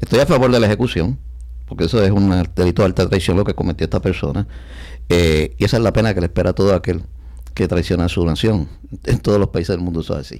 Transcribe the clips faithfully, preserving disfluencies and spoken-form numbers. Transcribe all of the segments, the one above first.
Estoy a favor de la ejecución, porque eso es un delito de alta traición lo que cometió esta persona. Eh, y esa es la pena que le espera a todo aquel que traiciona a su nación. En todos los países del mundo eso es así.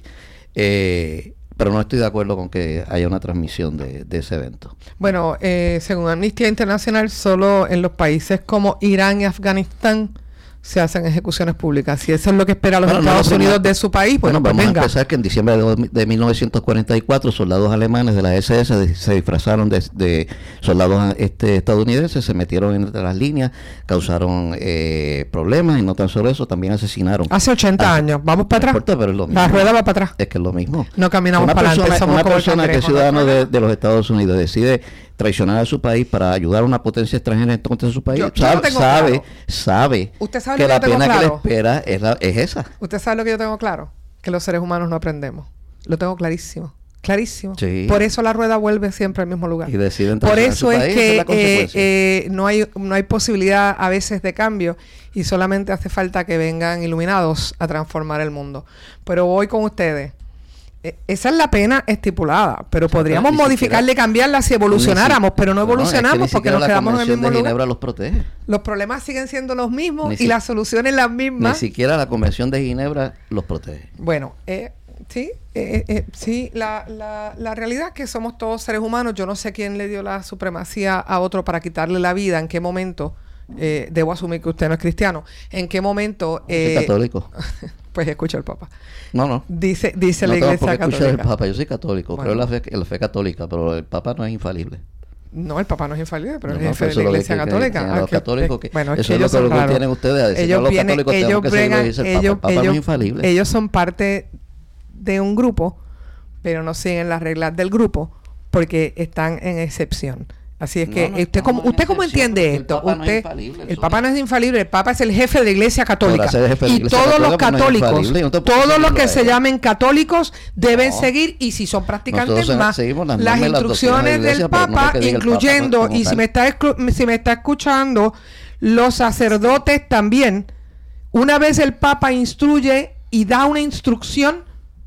Eh, pero no estoy de acuerdo con que haya una transmisión de, de ese evento. Bueno, eh, según Amnistía Internacional, solo en los países como Irán y Afganistán se hacen ejecuciones públicas. Si eso es lo que espera los bueno, Estados no Unidos de su país, bueno, pues vamos venga. a empezar que en diciembre de, de mil novecientos cuarenta y cuatro soldados alemanes de la ese ese se disfrazaron de, de soldados este, estadounidenses, se metieron entre las líneas, causaron eh, problemas y no tan solo eso, también asesinaron. Hace ochenta Hace, años, vamos para atrás. No importa, pero es lo mismo. La rueda va para atrás. Es que es lo mismo. No caminamos una para persona, adelante. Somos una como persona el que es cangrejo, ciudadano ¿no? de, de los Estados Unidos decide traicionar a su país para ayudar a una potencia extranjera en contra de su país, yo, yo sabe, sabe, claro. sabe, ¿Usted sabe que lo la que yo pena tengo que claro? le espera es, la, es esa. Usted sabe lo que yo tengo claro, que los seres humanos no aprendemos. Lo tengo clarísimo, clarísimo. Sí. Por eso la rueda vuelve siempre al mismo lugar. Y deciden Por traicionar a eso su es país, que esa es la eh, eh, no hay no hay posibilidad a veces de cambio y solamente hace falta que vengan iluminados a transformar el mundo. Pero voy con ustedes. Esa es la pena estipulada, pero podríamos ni modificarla siquiera, y cambiarla si evolucionáramos, si, pero no evolucionamos no, es que porque nos quedamos en el mismo de lugar. Ginebra los protege. Los problemas siguen siendo los mismos ni y si, las soluciones las mismas. Ni siquiera la Convención de Ginebra los protege. Bueno, eh, sí, eh, eh, sí, la, la, la realidad es que somos todos seres humanos. Yo no sé quién le dio la supremacía a otro para quitarle la vida, en qué momento. Eh, debo asumir que usted no es cristiano. ¿En qué momento? Eh, soy católico. Pues escucha el Papa. No, no. Dice, dice no la Iglesia Católica. Escuchar el Papa. Yo soy católico. Bueno. Creo en la fe, en la fe católica, pero el Papa no es infalible. No, el Papa no es infalible, pero no, es el jefe no, de la Iglesia que, Católica. Que, que ah, los que, católicos que, bueno, es eso que es ellos lo que, son lo que tienen ustedes a decir. Ellos, los vienen, católicos ellos, que bregan, dice el ellos, Papa. El Papa ellos, no es infalible. Ellos son parte de un grupo, pero no siguen las reglas del grupo porque están en excepción. Así es que, no, no, usted como usted cómo entiende esto, el usted Papa no es infalible, el Papa no es infalible, el Papa es el jefe de la Iglesia Católica y todos los católicos, no todos los que se llamen católicos deben no. seguir y si son practicantes más las, las instrucciones de iglesia, del Papa, no incluyendo Papa, y si me está si me está escuchando los sacerdotes también. Una vez el Papa instruye y da una instrucción,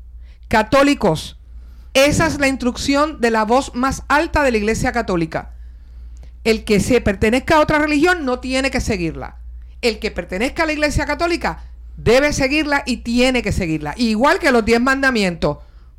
católicos, esa es la instrucción de la voz más alta de la Iglesia Católica. El que se pertenezca a otra religión no tiene que seguirla. El que pertenezca a la Iglesia Católica debe seguirla y tiene que seguirla. Igual que los diez mandamientos.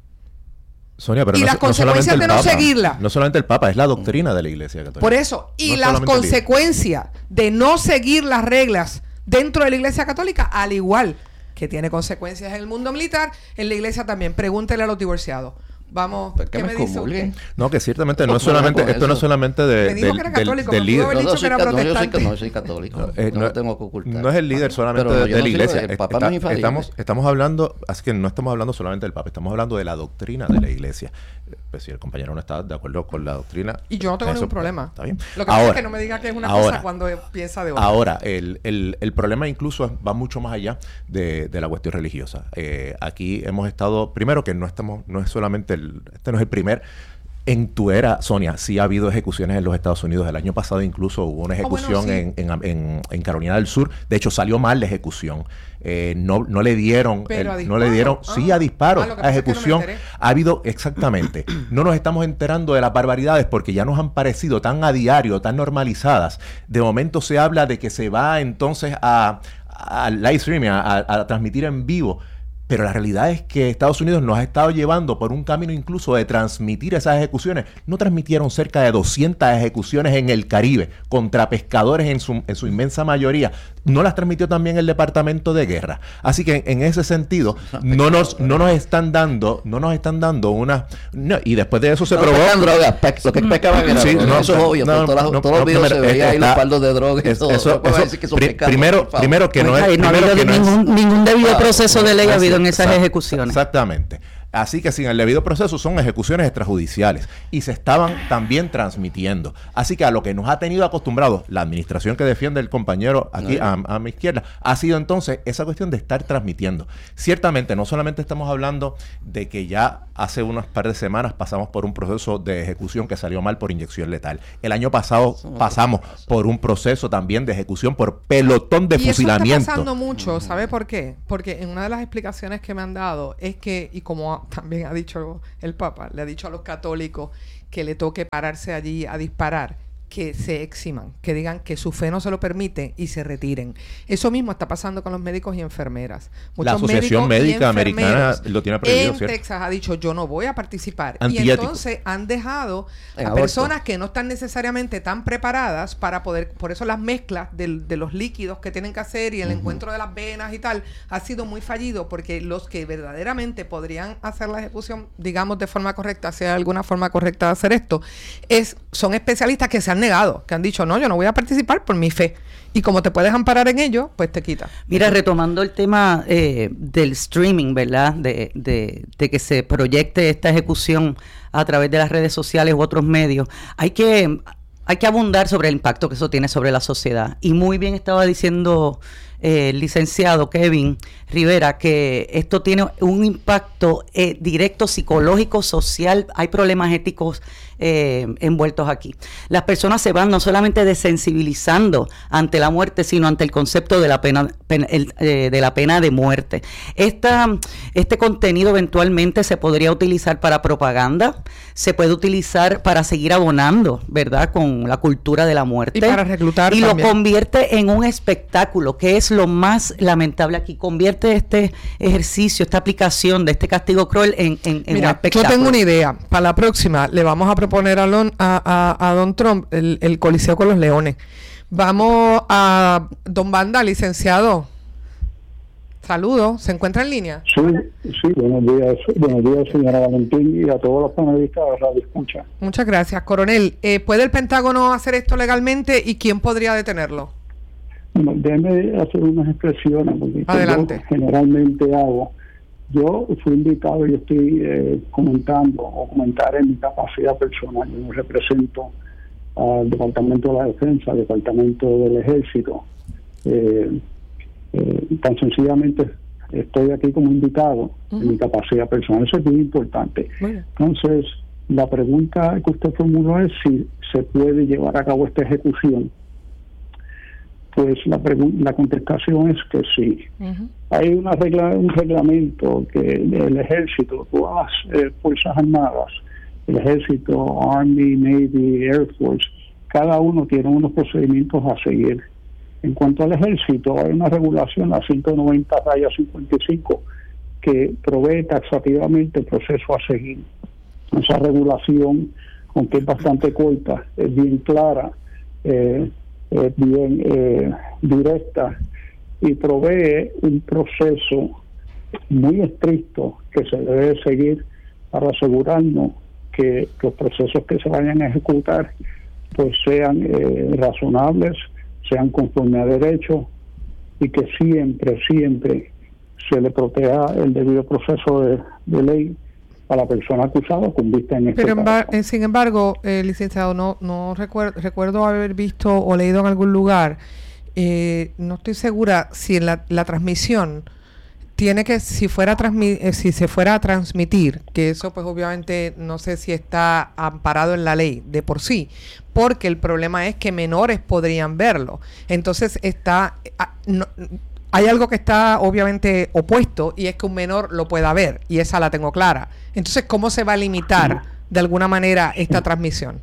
Sonia, pero y no, las no consecuencias de no Papa, seguirla. No solamente el Papa, es la doctrina de la Iglesia Católica. Por eso, y no las consecuencias de no seguir las reglas dentro de la Iglesia Católica, al igual que tiene consecuencias en el mundo militar, en la Iglesia también. Pregúntele a los divorciados. Vamos, ¿qué, ¿qué me, me dice usted? No, que ciertamente no es solamente, esto eso? no es solamente de, me dijo del, que era católico, del, del líder. No, no, soy, no, yo soy, no, soy católico, no, eh, no, no lo tengo que ocultar. No es el líder solamente pero de, de no la Iglesia. El Papa Está, no es infalible. Estamos, estamos hablando, así que no estamos hablando solamente del Papa, estamos hablando de la doctrina de la Iglesia. Pues si el compañero no está de acuerdo con la doctrina. Y yo no tengo eso, ningún problema. Está bien. Lo que ahora, pasa es que no me diga que es una ahora, cosa cuando piensa de otra. Ahora, el, el, el problema incluso va mucho más allá de, de la cuestión religiosa. Eh, aquí hemos estado, primero que no estamos, no es solamente el, este no es el primer. En tu era, Sonia, sí ha habido ejecuciones en los Estados Unidos. El año pasado incluso hubo una ejecución oh, bueno, sí. en, en, en, en Carolina del Sur. De hecho, salió mal la ejecución. Eh, no, no le dieron, el, no le dieron, ah, sí a disparos, ah, a ejecución. No ha habido, exactamente. No nos estamos enterando de las barbaridades porque ya nos han parecido tan a diario, tan normalizadas. De momento se habla de que se va entonces a, a live streaming, a, a, a transmitir en vivo. Pero la realidad es que Estados Unidos nos ha estado llevando por un camino incluso de transmitir esas ejecuciones. No transmitieron cerca de doscientas ejecuciones en el Caribe contra pescadores en su, en su inmensa mayoría. No las transmitió también el Departamento de Guerra. Así que en ese sentido no nos no nos están dando no nos están dando una no, y después de eso se no, probó drogas, pe- lo que pescaban era sí, no, eso es obvio, no, todas las, no, todos los no, videos primero, se veía ahí está, los paldos de drogas es, todo, eso, eso, eso que son pri- pecados, primero primero que no es no ha habido ningún, ningún debido proceso de ley ha habido en esas exact, ejecuciones. Exactamente. Así que sin el debido proceso son ejecuciones extrajudiciales y se estaban también transmitiendo. Así que a lo que nos ha tenido acostumbrados la administración que defiende el compañero aquí a, a mi izquierda ha sido entonces esa cuestión de estar transmitiendo. Ciertamente no solamente estamos hablando de que ya hace unas par de semanas pasamos por un proceso de ejecución que salió mal por inyección letal. El año pasado pasamos por un proceso también de ejecución por pelotón de y fusilamiento. Eso está pasando mucho, ¿sabe por qué? Porque en una de las explicaciones que me han dado es que, y como también ha dicho el Papa, le ha dicho a los católicos que le toque pararse allí a disparar, que se eximan, que digan que su fe no se lo permite y se retiren. Eso mismo está pasando con los médicos y enfermeras. Muchos la Asociación Médica Americana lo tiene prohibido, en ¿cierto? Texas ha dicho, yo no voy a participar. Antiético. Y entonces han dejado En a aborto. personas que no están necesariamente tan preparadas para poder, por eso las mezclas de, de los líquidos que tienen que hacer y el uh-huh. encuentro de las venas y tal, ha sido muy fallido, porque los que verdaderamente podrían hacer la ejecución, digamos, de forma correcta, si hay alguna forma correcta de hacer esto, es son especialistas que se han negado, que han dicho, no, yo no voy a participar por mi fe. Y como te puedes amparar en ello, pues te quita. Mira, retomando el tema eh, del streaming, ¿verdad? De, de, de que se proyecte esta ejecución a través de las redes sociales u otros medios, hay que, hay que abundar sobre el impacto que eso tiene sobre la sociedad. Y muy bien estaba diciendo eh, el licenciado Kevin Rivera que esto tiene un impacto eh, directo psicológico, social, hay problemas éticos Eh, envueltos aquí. Las personas se van no solamente desensibilizando ante la muerte, sino ante el concepto de la pena, pena el, eh, de la pena de muerte. Esta, este contenido eventualmente se podría utilizar para propaganda, se puede utilizar para seguir abonando, ¿verdad?, con la cultura de la muerte. Y para reclutar Y también. lo convierte en un espectáculo, que es lo más lamentable aquí. Convierte este ejercicio, esta aplicación de este castigo cruel en, en, en Mira, un espectáculo. yo tengo una idea. Para la próxima le vamos a proponer a, Lon, a, a, a Don Trump el, el Coliseo con los Leones. Vamos a Don Banda, licenciado. Saludos. ¿Se encuentra en línea? Sí, sí, buenos días, buenos días, señora Valentín, y a todos los panelistas de Radio Escucha. Muchas gracias, coronel. Eh, ¿Puede el Pentágono hacer esto legalmente y quién podría detenerlo? Bueno, déjeme hacer unas expresiones, porque Adelante. yo generalmente hago. Yo fui invitado y estoy eh, comentando o comentar en mi capacidad personal. Yo represento al Departamento de la Defensa, al Departamento del Ejército. Eh, eh, tan sencillamente estoy aquí como invitado uh-huh. en mi capacidad personal. Eso es muy importante. Bueno. Entonces, la pregunta que usted formuló es si se puede llevar a cabo esta ejecución. Pues la pregun- la contestación es que sí. Uh-huh. Hay una regla, un reglamento que el ejército, todas las eh, fuerzas armadas, el ejército, Army, Navy, Air Force, cada uno tiene unos procedimientos a seguir. En cuanto al ejército, hay una regulación, la ciento noventa raya cincuenta y cinco, que provee taxativamente el proceso a seguir. Esa regulación, aunque es bastante corta, es bien clara, eh, Eh, bien eh, directa, y provee un proceso muy estricto que se debe seguir para asegurarnos que los procesos que se vayan a ejecutar pues sean eh, razonables, sean conforme a derecho, y que siempre, siempre se le proteja el debido proceso de, de ley a la persona acusada con vista en este Pero en caso. eh, sin embargo, eh, licenciado, no no recuerdo recuerdo haber visto o leído en algún lugar, eh, no estoy segura si en la, la transmisión tiene que, si fuera transmi- eh, si se fuera a transmitir, que eso pues obviamente no sé si está amparado en la ley de por sí, porque el problema es que menores podrían verlo. Entonces está ah, no, hay algo que está obviamente opuesto, y es que un menor lo pueda ver, y esa la tengo clara. Entonces, ¿cómo se va a limitar de alguna manera esta transmisión?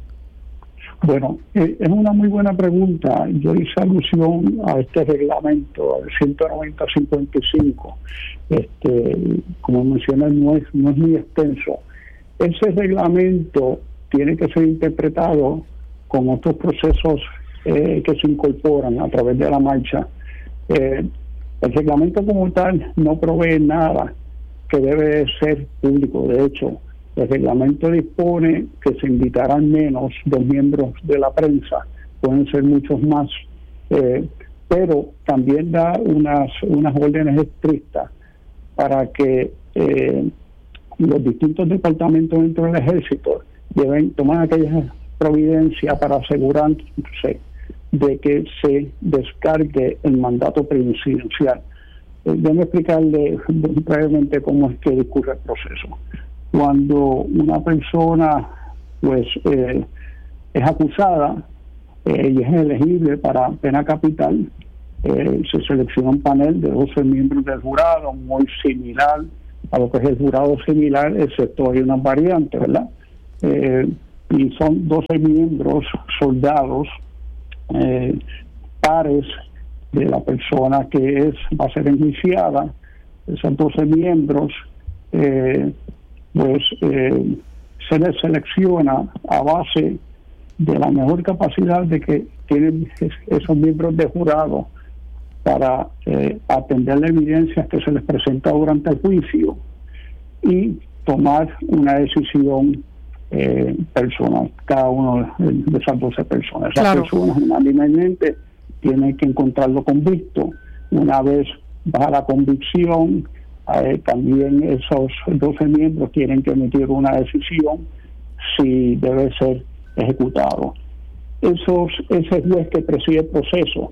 Bueno, eh, es una muy buena pregunta. Yo hice alusión a este reglamento, al ciento noventa cincuenta y cinco. Este, como mencioné, no es, no es muy extenso. Ese reglamento tiene que ser interpretado con otros procesos eh, que se incorporan a través de la marcha. Eh, El reglamento como tal no provee nada que debe ser público. De hecho, el reglamento dispone que se invitarán menos dos miembros de la prensa, pueden ser muchos más, eh, pero también da unas, unas órdenes estrictas para que eh, los distintos departamentos dentro del ejército deben tomar aquellas providencias para asegurarse de que se descargue el mandato presidencial. Eh, déjame explicarle brevemente cómo es que discurre el proceso. Cuando una persona pues eh, es acusada eh, y es elegible para pena capital, eh, se selecciona un panel de doce miembros del jurado, muy similar a lo que es el jurado similar, excepto hay unas variantes, ¿verdad? Eh, y son doce miembros, soldados, eh, pares de la persona que es va a ser enjuiciada. Esos doce miembros, eh, pues eh, se les selecciona a base de la mejor capacidad de que tienen esos miembros de jurado para eh, atender la evidencia que se les presenta durante el juicio y tomar una decisión eh, personal, cada uno de, de esas doce personas. Esas claro. personas unánimemente tienen que encontrarlo convicto. Una vez baja la convicción, eh, también esos doce miembros tienen que emitir una decisión si debe ser ejecutado. Esos, ese juez que preside el proceso,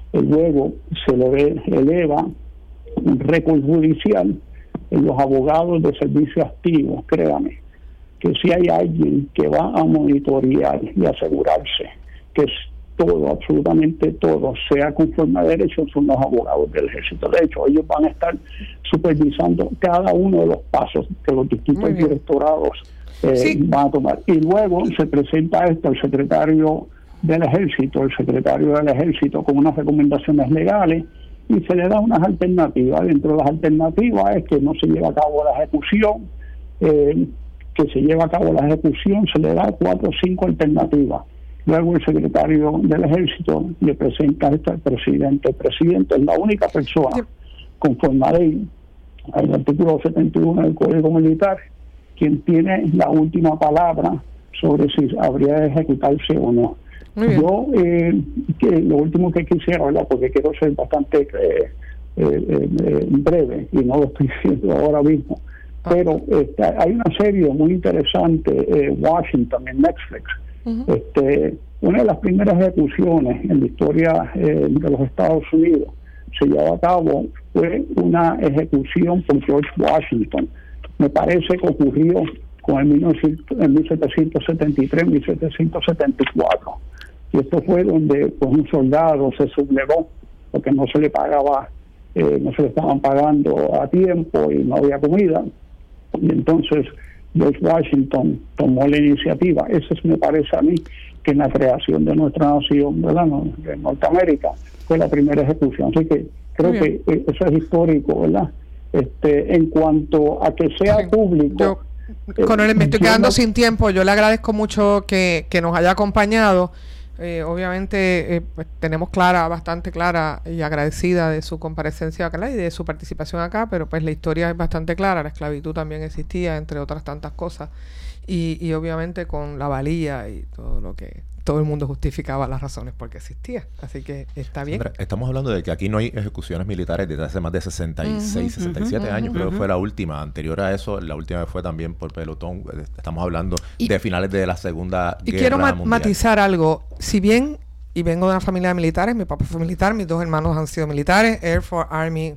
luego se le eleva un récord judicial en los abogados de servicio activo. Créame que si hay alguien que va a monitorear y asegurarse que todo, absolutamente todo, sea conforme a derecho, son los abogados del ejército. De hecho, ellos van a estar supervisando cada uno de los pasos que los distintos directorados eh, sí. van a tomar. Y luego se presenta esto al secretario del ejército, el secretario del ejército con unas recomendaciones legales y se le da unas alternativas. Dentro de las alternativas es que no se lleva a cabo la ejecución, eh, que se lleva a cabo la ejecución, se le da cuatro o cinco alternativas. Luego el secretario del ejército le presenta esto al presidente. El presidente es la única persona, conforme a ley, al artículo setenta y uno del Código Militar, quien tiene la última palabra sobre si habría de ejecutarse o no. Yo, eh, que lo último que quisiera, ¿verdad? Porque quiero ser bastante eh, eh, eh, breve y no lo estoy diciendo ahora mismo, ah. pero este, hay una serie muy interesante, eh, Washington, en Netflix. Uh-huh. este, una de las primeras ejecuciones en la historia eh, de los Estados Unidos se llevó a cabo, fue una ejecución por George Washington. Me parece que ocurrió con el mil setecientos setenta y tres, mil setecientos setenta y cuatro. Y esto fue donde pues, un soldado se sublevó porque no se le pagaba, eh, no se le estaban pagando a tiempo y no había comida. Y entonces George Washington tomó la iniciativa. Eso me parece a mí que en la creación de nuestra nación, ¿verdad?, de Norteamérica, fue la primera ejecución. Así que creo que eso es histórico, ¿verdad? Este, en cuanto a que sea sí, público. Yo, Coronel, me estoy quedando sin tiempo. Yo le agradezco mucho que, que nos haya acompañado. Eh, obviamente eh, pues, tenemos clara, bastante clara y agradecida de su comparecencia acá y de su participación acá, pero pues la historia es bastante clara. La esclavitud también existía, entre otras tantas cosas, y, y obviamente con la valía y todo lo que todo el mundo justificaba las razones por qué existía. Así que está bien. Sandra, estamos hablando de que aquí no hay ejecuciones militares desde hace más de sesenta y seis, uh-huh, sesenta y siete uh-huh, años. Uh-huh. Creo que fue la última. Anterior a eso, la última vez fue también por pelotón. Estamos hablando y, de finales de la Segunda y Guerra quiero ma- Mundial. matizar algo. Si bien, y vengo de una familia de militares, mi papá fue militar, mis dos hermanos han sido militares, Air Force, Army,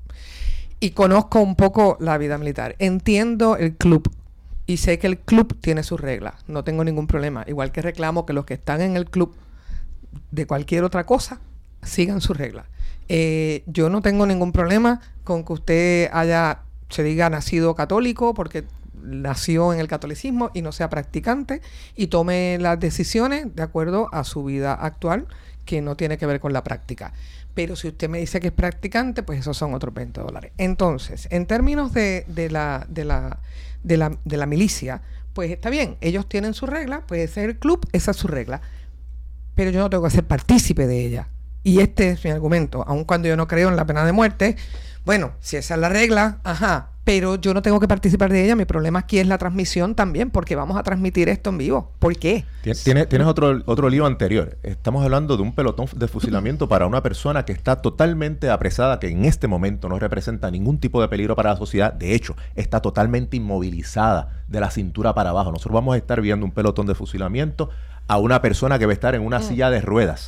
y conozco un poco la vida militar. Entiendo el club. Y sé que el club tiene sus reglas, no tengo ningún problema. Igual que reclamo que los que están en el club de cualquier otra cosa sigan sus reglas. Eh, yo no tengo ningún problema con que usted haya, se diga, nacido católico porque nació en el catolicismo y no sea practicante y tome las decisiones de acuerdo a su vida actual, que no tiene que ver con la práctica. Pero si usted me dice que es practicante, pues esos son otros veinte dólares. Entonces, en términos de, de la... de la De la, de la milicia, pues está bien, ellos tienen su regla, puede ser el club, esa es su regla, pero yo no tengo que ser partícipe de ella. Y este es mi argumento, aun cuando yo no creo en la pena de muerte. Bueno, si esa es la regla, ajá, pero yo no tengo que participar de ella. Mi problema aquí es la transmisión también, porque vamos a transmitir esto en vivo. ¿Por qué? Tienes, tienes otro, otro lío anterior. Estamos hablando de un pelotón de fusilamiento para una persona que está totalmente apresada, que en este momento no representa ningún tipo de peligro para la sociedad. De hecho, está totalmente inmovilizada de la cintura para abajo. Nosotros vamos a estar viendo un pelotón de fusilamiento a una persona que va a estar en una mm. silla de ruedas.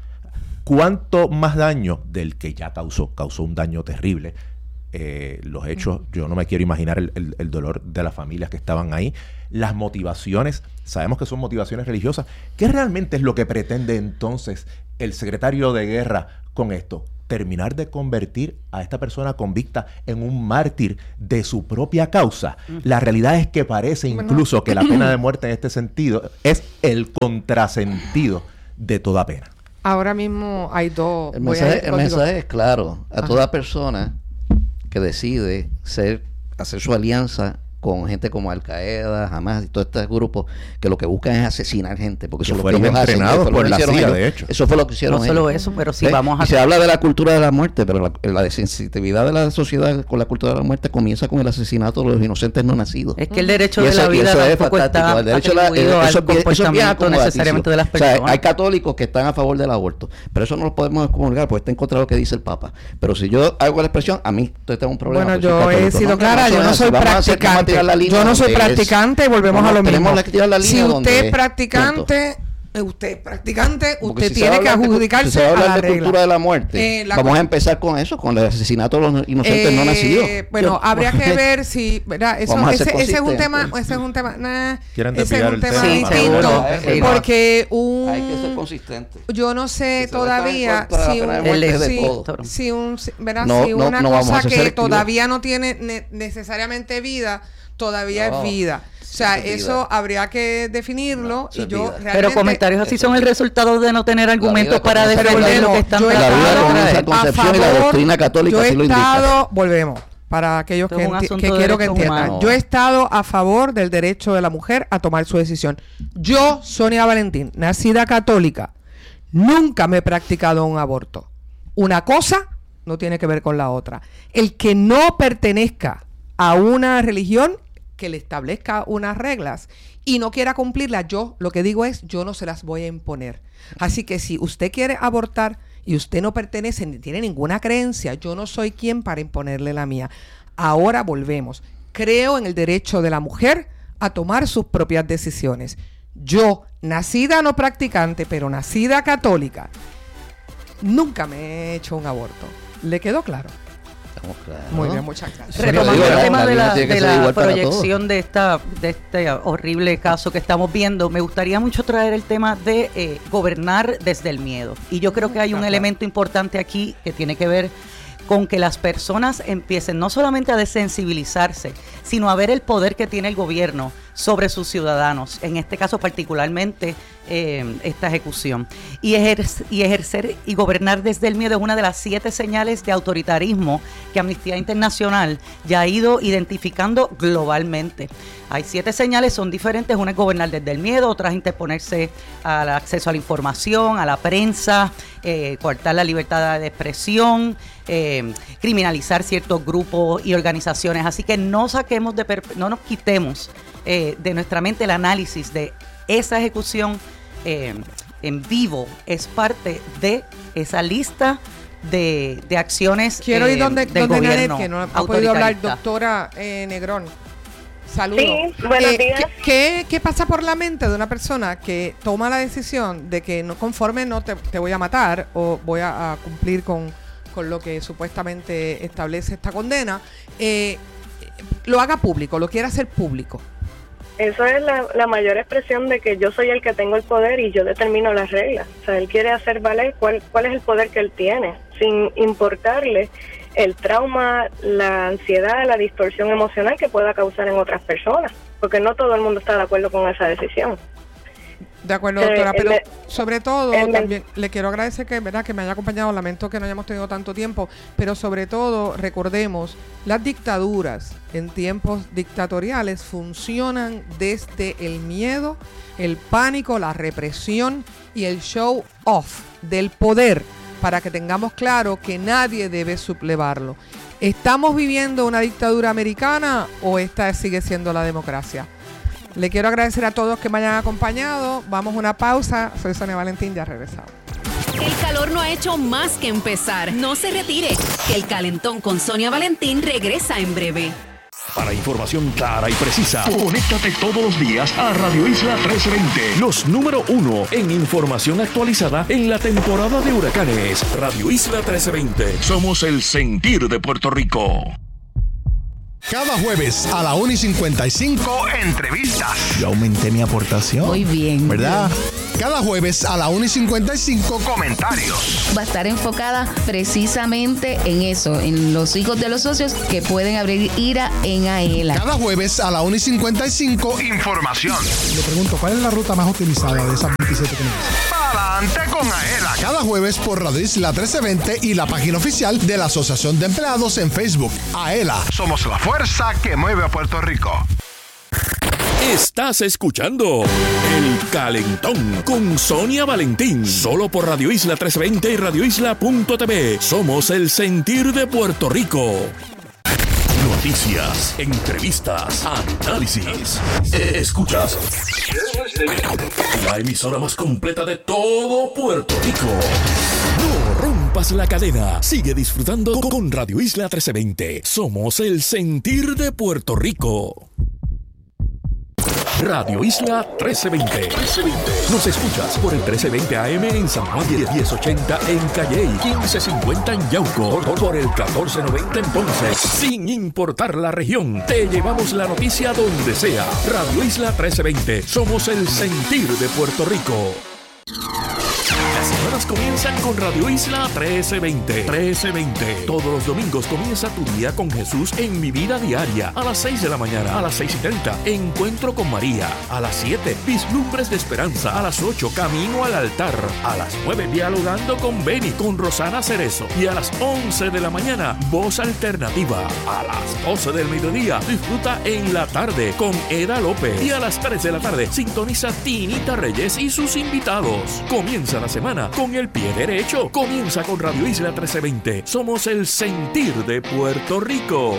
¿Cuánto más daño del que ya causó? Causó un daño terrible. Eh, los hechos, yo no me quiero imaginar el, el, el dolor de las familias que estaban ahí. Las motivaciones, sabemos que son motivaciones religiosas. ¿Qué realmente es lo que pretende entonces el secretario de guerra con esto? terminar de convertir a esta persona convicta en un mártir de su propia causa. La realidad es que parece incluso bueno. que la pena de muerte en este sentido es el contrasentido de toda pena. Ahora mismo hay dos... El mensaje, el mensaje es claro. A Ajá. toda persona que decide ser, hacer su alianza con gente como Al Qaeda, Hamas y todos estos grupos que lo que buscan es asesinar gente, porque eso, fueron entrenados por la C I A, de hecho. Eso fue lo que hicieron No solo ellos. eso, pero si ¿Sí? vamos a... Y se habla de la cultura de la muerte, pero la, la desensitividad de la sociedad con la cultura de la muerte comienza con el asesinato de los inocentes no nacidos. Es que el derecho y de eso, la vida tampoco está el derecho la, el, eso, al eso comportamiento necesariamente de las personas. O sea, hay católicos que están a favor del aborto, pero eso no lo podemos excomulgar porque está en contra de lo que dice el Papa. Pero si yo hago la expresión, a mí tengo un problema. Bueno, yo he sido clara, yo no soy practicante. Yo no soy practicante y volvemos a lo mismo. Si usted es practicante, usted es practicante, usted si tiene que adjudicarse si se a habla la de regla. Cultura de la muerte. Eh, la vamos cu- a empezar con eso, con el asesinato de los inocentes eh, no nacidos. Bueno, yo, habría que ver si, ¿verdad? Eso, ese, ese es un tema, ese es un tema, nah, ese es un tema sí, distinto, sí, porque un, hay que ser consistente. Yo no sé todavía si un, si, si un, ¿verdad? No, si no, una no cosa que todavía no tiene ne- necesariamente vida todavía no, es vida. O sea, eso vida. habría que definirlo no, y yo realmente... Pero comentarios así son el resultado de no tener argumentos para defender lo que están yo he estado a favor, y la doctrina católica yo he sí lo estado, indica. Volvemos, para aquellos que, enti- que quiero que entiendan. Humano. Yo he estado a favor del derecho de la mujer a tomar su decisión. Yo, Sonia Valentín, nacida católica, nunca me he practicado un aborto. Una cosa no tiene que ver con la otra. El que no pertenezca a una religión que le establezca unas reglas y no quiera cumplirlas, yo lo que digo es, yo no se las voy a imponer. Así que si usted quiere abortar y usted no pertenece ni tiene ninguna creencia, yo no soy quien para imponerle la mía. Ahora volvemos. Creo en el derecho de la mujer a tomar sus propias decisiones. Yo, nacida no practicante, pero nacida católica, nunca me he hecho un aborto. ¿Le quedó claro? Claro. Muy bien, muchas gracias. Retomando el tema de la, de la proyección de esta de este horrible caso que estamos viendo, me gustaría mucho traer el tema de eh, gobernar desde el miedo. Y yo creo que hay un elemento importante aquí que tiene que ver con que las personas empiecen no solamente a desensibilizarse, sino a ver el poder que tiene el gobierno sobre sus ciudadanos, en este caso particularmente eh, esta ejecución. Y, ejer- y ejercer y gobernar desde el miedo es una de las siete señales de autoritarismo que Amnistía Internacional ya ha ido identificando globalmente. Hay siete señales, son diferentes, una es gobernar desde el miedo, otra es interponerse al acceso a la información, a la prensa, eh, coartar la libertad de expresión, eh, criminalizar ciertos grupos y organizaciones. Así que no saquemos de per- no nos quitemos Eh, de nuestra mente el análisis de esa ejecución eh, en vivo. Es parte de esa lista de, de acciones Quiero eh, ir donde, del donde gobierno Nanet, que no ha podido hablar, doctora eh, Negrón. Saludos. Sí, buenos eh, días. ¿qué, qué, ¿Qué pasa por la mente de una persona que toma la decisión de que no conforme no te, te voy a matar o voy a, a cumplir con, con lo que supuestamente establece esta condena, eh, lo haga público, lo quiera hacer público? Eso es la, la mayor expresión de que yo soy el que tengo el poder y yo determino las reglas. O sea, él quiere hacer valer cuál, cuál es el poder que él tiene, sin importarle el trauma, la ansiedad, la distorsión emocional que pueda causar en otras personas, porque no todo el mundo está de acuerdo con esa decisión. De acuerdo, doctora, eh, pero me, sobre todo también le quiero agradecer que, ¿verdad?, que me haya acompañado. Lamento que no hayamos tenido tanto tiempo, pero sobre todo recordemos, las dictaduras en tiempos dictatoriales funcionan desde el miedo, el pánico, la represión y el show off del poder, para que tengamos claro que nadie debe sublevarlo. ¿Estamos viviendo una dictadura americana o esta sigue siendo la democracia? Le quiero agradecer a todos que me hayan acompañado. Vamos a una pausa. Soy Sonia Valentín, ya regresamos. El calor no ha hecho más que empezar. No se retire, que el calentón con Sonia Valentín regresa en breve. Para información clara y precisa, conéctate todos los días a Radio Isla trece veinte. Los número uno en información actualizada en la temporada de huracanes. Radio Isla trece veinte. Somos el sentir de Puerto Rico. Cada jueves a la una y cincuenta y cinco, entrevistas. Yo aumenté mi aportación. Muy bien. ¿Verdad? Cada jueves a la una y cincuenta y cinco, comentarios. Va a estar enfocada precisamente en eso, en los hijos de los socios que pueden abrir IRA en AELA. Cada jueves a la una y cincuenta y cinco, información. Le pregunto, ¿cuál es la ruta más utilizada de esas veintisiete que me dicen? Adelante con AELA. Cada jueves por Radio Isla trece veinte y la página oficial de la Asociación de Empleados en Facebook. AELA, somos la fuerza que mueve a Puerto Rico. Estás escuchando El Calentón con Sonia Valentín, solo por Radio Isla trescientos veinte y radio isla punto t v. Somos el sentir de Puerto Rico. Noticias, entrevistas, análisis. Escuchas la emisora más completa de todo Puerto Rico. No rompas la cadena. Sigue disfrutando con Radio Isla trescientos veinte. Somos el sentir de Puerto Rico. Radio Isla trescientos veinte. Nos escuchas por el trece veinte A M en San Juan, diez ochenta en Calley, quince cincuenta en Yauco, por el catorce noventa en Ponce. Sin importar la región, te llevamos la noticia donde sea. Radio Isla trescientos veinte. Somos el sentir de Puerto Rico. Las semanas comienzan con Radio Isla trece veinte. trece veinte. Todos los domingos comienza tu día con Jesús en Mi Vida Diaria. A las seis de la mañana, a las seis y treinta, Encuentro con María. A las siete, Vislumbres de Esperanza. A las ocho, Camino al Altar. A las nueve, Dialogando con Beni, con Rosana Cerezo. Y a las once de la mañana, Voz Alternativa. A las doce del mediodía, disfruta En la Tarde con Eda López. Y a las tres de la tarde, sintoniza Tinita Reyes y sus invitados. Comienza la semana con el pie derecho. Comienza con Radio Isla trece veinte. Somos el sentir de Puerto Rico.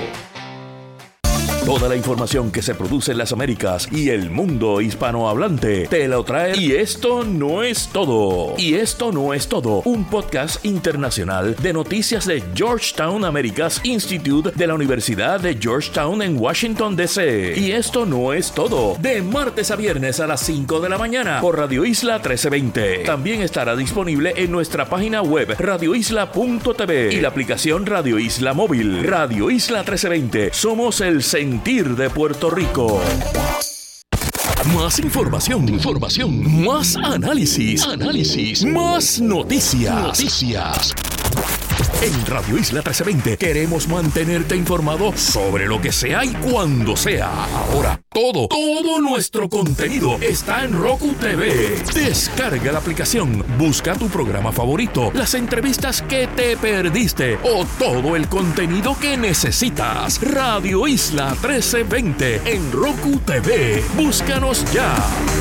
Toda la información que se produce en las Américas y el mundo hispanohablante te la trae. Y esto no es todo. Y esto no es todo. Un podcast internacional de noticias de Georgetown Americas Institute de la Universidad de Georgetown en Washington, D C Y esto no es todo. De martes a viernes a las cinco de la mañana por Radio Isla trece veinte. También estará disponible en nuestra página web radio isla punto t v y la aplicación Radio Isla Móvil. Radio Isla trece veinte. Somos el sentir de Puerto Rico. Más información, información, más análisis, análisis, más noticias, noticias. En Radio Isla trece veinte queremos mantenerte informado sobre lo que sea y cuando sea. Ahora, todo, todo nuestro contenido está en Roku T V. Descarga la aplicación, busca tu programa favorito, las entrevistas que te perdiste o todo el contenido que necesitas. Radio Isla trece veinte en Roku T V. Búscanos ya.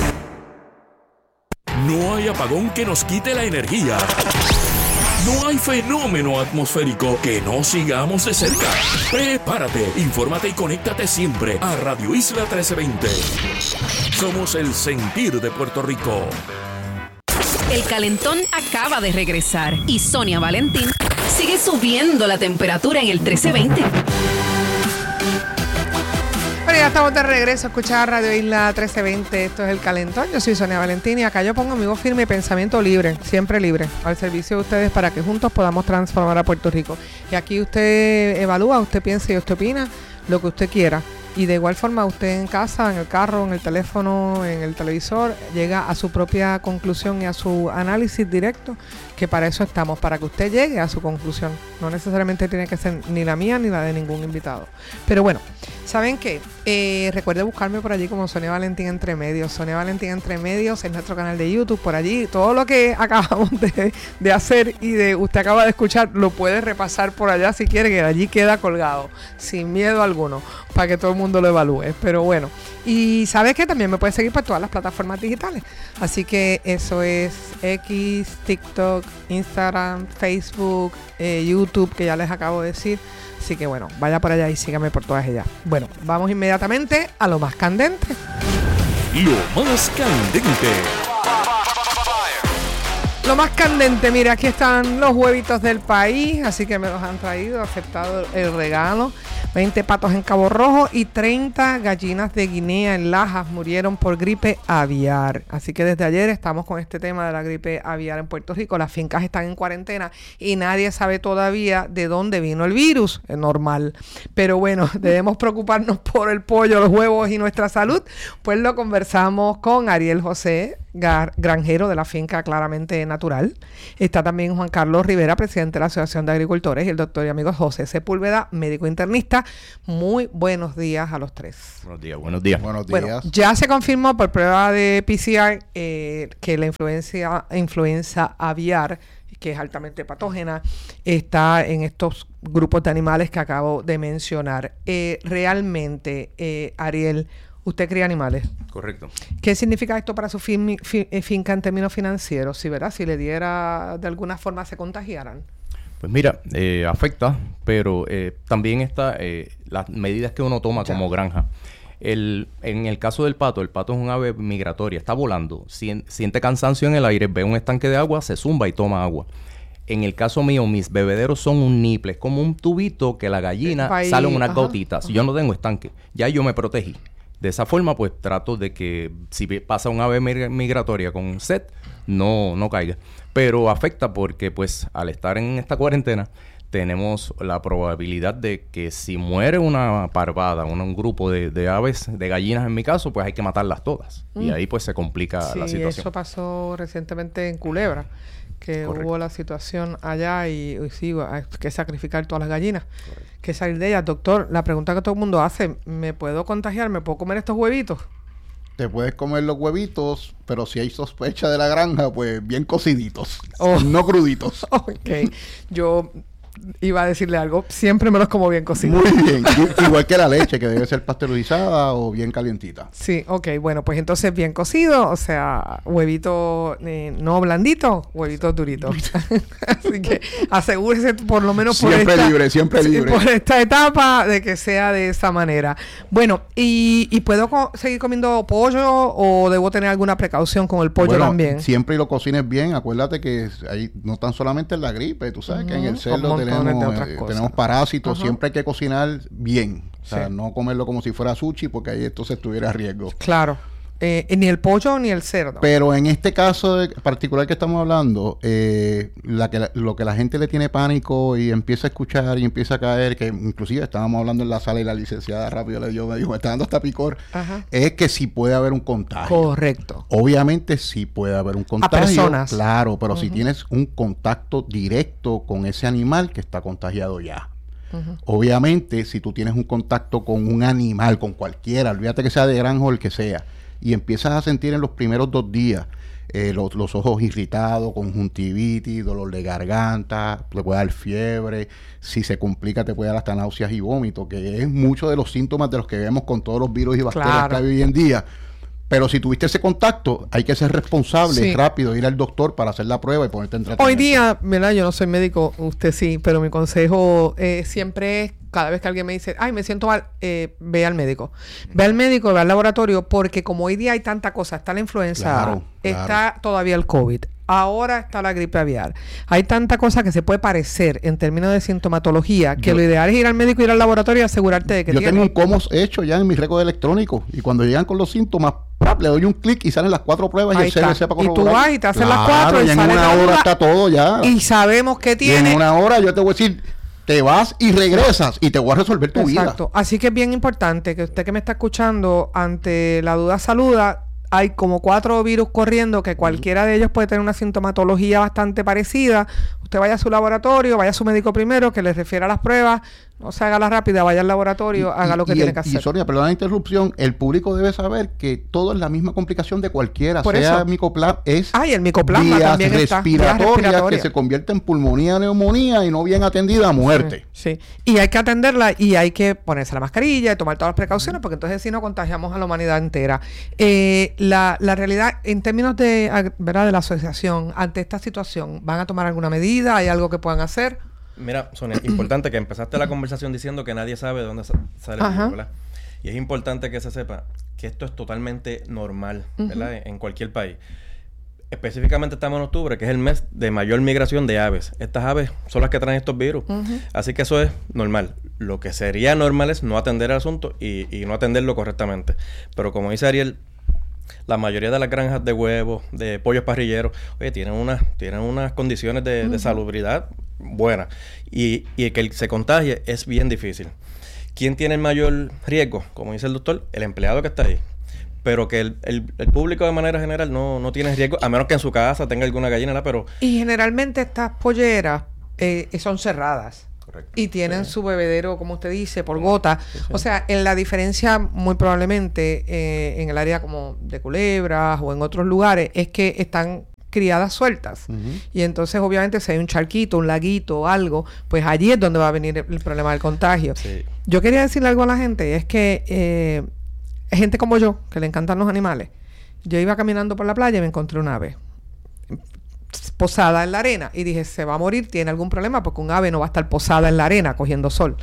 No hay apagón que nos quite la energía. No hay fenómeno atmosférico que no sigamos de cerca. Prepárate, infórmate y conéctate siempre a Radio Isla trece veinte. Somos el sentir de Puerto Rico. El calentón acaba de regresar y Sonia Valentín sigue subiendo la temperatura en el trece veinte. Bueno, ya estamos de regreso a escuchar Radio Isla trece veinte. Esto es El Calentón. Yo soy Sonia Valentín y acá yo pongo mi voz firme y pensamiento libre, siempre libre, al servicio de ustedes para que juntos podamos transformar a Puerto Rico. Y aquí usted evalúa, usted piensa y usted opina lo que usted quiera. Y de igual forma usted en casa, en el carro, en el teléfono, en el televisor, llega a su propia conclusión y a su análisis directo, que para eso estamos, para que usted llegue a su conclusión. No necesariamente tiene que ser ni la mía ni la de ningún invitado. Pero bueno, ¿saben qué? Eh, recuerde buscarme por allí como Sonia Valentín Entre Medios. Sonia Valentín Entre Medios es nuestro canal de YouTube. Por allí, todo lo que acabamos de, de hacer y de usted acaba de escuchar, lo puede repasar por allá si quiere, que allí queda colgado, sin miedo alguno, para que todo el mundo lo evalúe. Pero bueno, y sabes que también me puedes seguir por todas las plataformas digitales. Así que eso es X, TikTok, Instagram, Facebook, eh, YouTube, que ya les acabo de decir. Así que bueno, vaya por allá y sígame por todas ellas. Bueno, vamos inmediatamente a lo más candente. Lo más candente. Lo más candente, mira, aquí están los huevitos del país, así que me los han traído, aceptado el regalo. veinte patos en Cabo Rojo y treinta gallinas de Guinea en Lajas murieron por gripe aviar. Así que desde ayer estamos con este tema de la gripe aviar en Puerto Rico. Las fincas están en cuarentena y nadie sabe todavía de dónde vino el virus. Es normal. Pero bueno, debemos preocuparnos por el pollo, los huevos y nuestra salud. Pues lo conversamos con Ariel José, granjero de la finca Claramente Natural. Está también Juan Carlos Rivera, presidente de la Asociación de Agricultores, y el doctor y amigo José Sepúlveda, médico internista. Muy buenos días a los tres. Buenos días, buenos días. Buenos días. Bueno, ya se confirmó por prueba de P C R eh, que la influencia, influenza aviar, que es altamente patógena, está en estos grupos de animales que acabo de mencionar. Eh, realmente, eh, Ariel, usted cría animales. Correcto. ¿Qué significa esto para su fin, fin, finca en términos financieros? Si, ¿verdad? Si le diera, de alguna forma, se contagiaran. Pues mira, eh, afecta, pero eh, también está eh, las medidas que uno toma ya como granja. El, en el caso del pato, el pato es un ave migratoria, está volando, sien, siente cansancio en el aire, ve un estanque de agua, se zumba y toma agua. En el caso mío, mis bebederos son un niple, es como un tubito que la gallina Ahí, salen unas ajá, gotitas. Ajá. Yo no tengo estanque, ya yo me protegí. De esa forma, pues trato de que si pasa un ave migratoria con sed, no, no caiga. Pero afecta porque, pues, al estar en esta cuarentena, tenemos la probabilidad de que si muere una parvada, un, un grupo de, de aves, de gallinas en mi caso, pues hay que matarlas todas. Mm. Y ahí pues se complica sí, la situación. Sí, eso pasó recientemente en Culebra, que Correcto. Hubo la situación allá y, y sí, hay que sacrificar todas las gallinas. Correcto. Que salir de ellas. Doctor, la pregunta que todo el mundo hace, ¿me puedo contagiar? ¿Me puedo comer estos huevitos? Te puedes comer los huevitos, pero si hay sospecha de la granja, pues bien cociditos, oh. no cruditos. Ok, yo... iba a decirle algo, siempre me los como bien cocidos. Muy bien, igual que la leche, que debe ser pasteurizada o bien calientita. Sí, ok, bueno, pues entonces bien cocido, o sea, huevito eh, no blandito, huevitos duritos. Así que asegúrese por lo menos por siempre esta, libre, siempre libre. por esta etapa de que sea de esa manera. Bueno, ¿y, y puedo co- seguir comiendo pollo o debo tener alguna precaución con el pollo bueno, también? Siempre lo cocines bien, acuérdate que ahí no tan solamente en la gripe, tú sabes uh-huh. que en el cerdo tenemos, eh, tenemos parásitos, uh-huh. siempre hay que cocinar bien, o sea, sí. no comerlo como si fuera sushi porque ahí entonces estuviera a riesgo. Claro. Eh, ni el pollo ni el cerdo. Pero en este caso de particular que estamos hablando, eh, la que la, lo que la gente le tiene pánico y empieza a escuchar y empieza a caer, que inclusive estábamos hablando en la sala y la licenciada rápido le dio, me dijo, me está dando hasta picor, Ajá. es que sí puede haber un contagio. Correcto. Obviamente sí puede haber un contagio. A personas. Claro, pero uh-huh. si tienes un contacto directo con ese animal que está contagiado ya. Uh-huh. Obviamente, si tú tienes un contacto con un animal, con cualquiera, olvídate que sea de granja o el que sea, y empiezas a sentir en los primeros dos días eh, los, los ojos irritados, conjuntivitis, dolor de garganta, te puede dar fiebre, si se complica te puede dar hasta náuseas y vómitos, que es mucho de los síntomas de los que vemos con todos los virus y bacterias claro. que hay hoy en día. Pero si tuviste ese contacto, hay que ser responsable, sí. rápido, ir al doctor para hacer la prueba y ponerte en tratamiento. Hoy día, ¿verdad? Yo no soy médico, usted sí, pero mi consejo eh, siempre es, cada vez que alguien me dice, ay, me siento mal, eh, ve al médico. Ve al médico, ve al laboratorio, porque como hoy día hay tanta cosa, está la influenza, claro, está claro. todavía el COVID, ahora está la gripe aviar. Hay tanta cosa que se puede parecer en términos de sintomatología que yo, lo ideal es ir al médico, ir al laboratorio y asegurarte de que yo tiene... tengo un COMOS hecho ya en mi récord electrónico y cuando llegan con los síntomas, le doy un clic y salen las cuatro pruebas Ahí y el C B C para corroborar. Y tú vas y te hacen claro, las cuatro y, y en sale una hora está todo ya. Y sabemos que tiene. Y en una hora yo te voy a decir, te vas y regresas y te voy a resolver tu Exacto. vida. Exacto. Así que es bien importante que usted que me está escuchando, ante la duda saluda, hay como cuatro virus corriendo que cualquiera de ellos puede tener una sintomatología bastante parecida. Usted vaya a su laboratorio, vaya a su médico primero, que le refiera las pruebas, no se haga la rápida, vaya al laboratorio, y, haga lo que tiene el, que hacer. Y Sonia, perdón la interrupción, el público debe saber que todo es la misma complicación de cualquiera, Por sea eso. micoplasma, es Ay, el micoplasma también respiratoria que se convierte en pulmonía, neumonía y no bien atendida a muerte. Sí, sí, y hay que atenderla y hay que ponerse la mascarilla y tomar todas las precauciones porque entonces si no contagiamos a la humanidad entera. Eh, la, la realidad, en términos de, ¿verdad? de la asociación, ante esta situación, ¿van a tomar alguna medida? ¿Hay algo que puedan hacer? Mira, Sonia, importante que empezaste la conversación diciendo que nadie sabe de dónde sale el virus, ¿verdad? Y es importante que se sepa que esto es totalmente normal, ¿verdad? Uh-huh. En cualquier país. Específicamente estamos en octubre, que es el mes de mayor migración de aves. Estas aves son las que traen estos virus. Uh-huh. Así que eso es normal. Lo que sería normal es no atender el asunto y, y no atenderlo correctamente. Pero como dice Ariel, la mayoría de las granjas de huevos, de pollos parrilleros, oye, tienen unas, tienen unas condiciones de, uh-huh. de salubridad buenas. Y, y que se contagie es bien difícil. ¿Quién tiene el mayor riesgo? Como dice el doctor, el empleado que está ahí. pero que el, el, el público de manera general no, no tiene riesgo, a menos que en su casa tenga alguna gallina, ¿no? Pero... Y generalmente estas polleras eh, son cerradas. Correcto. Y tienen sí. su bebedero, como usted dice, por gota. Sí, sí. O sea, en la diferencia muy probablemente eh, en el área como de Culebras o en otros lugares es que están criadas sueltas. Uh-huh. Y entonces, obviamente, si hay un charquito, un laguito o algo, pues allí es donde va a venir el, el problema del contagio. Sí. Yo quería decirle algo a la gente, es que eh, gente como yo, que le encantan los animales, yo iba caminando por la playa y me encontré un ave posada en la arena y dije, se va a morir, tiene algún problema porque un ave no va a estar posada en la arena cogiendo sol.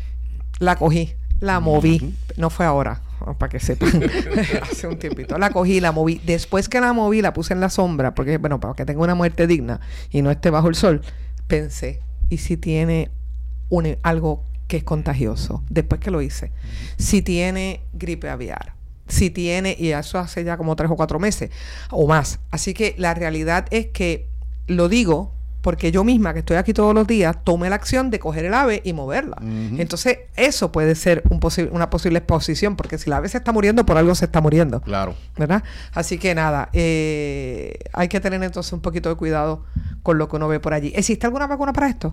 La cogí, la moví, uh-huh. no fue ahora, para que sepan, hace un tiempito, la cogí, la moví, después que la moví la puse en la sombra, porque bueno, para que tenga una muerte digna y no esté bajo el sol, pensé, ¿y si tiene un, algo que es contagioso? Después que lo hice, uh-huh. si tiene gripe aviar, si tiene, y eso hace ya como tres o cuatro meses o más. Así que la realidad es que lo digo porque yo misma, que estoy aquí todos los días, tomé la acción de coger el ave y moverla. Uh-huh. Entonces, eso puede ser un posi- una posible exposición, porque si la ave se está muriendo, por algo se está muriendo. Claro. ¿Verdad? Así que nada, eh, hay que tener entonces un poquito de cuidado con lo que uno ve por allí. ¿Existe alguna vacuna para esto?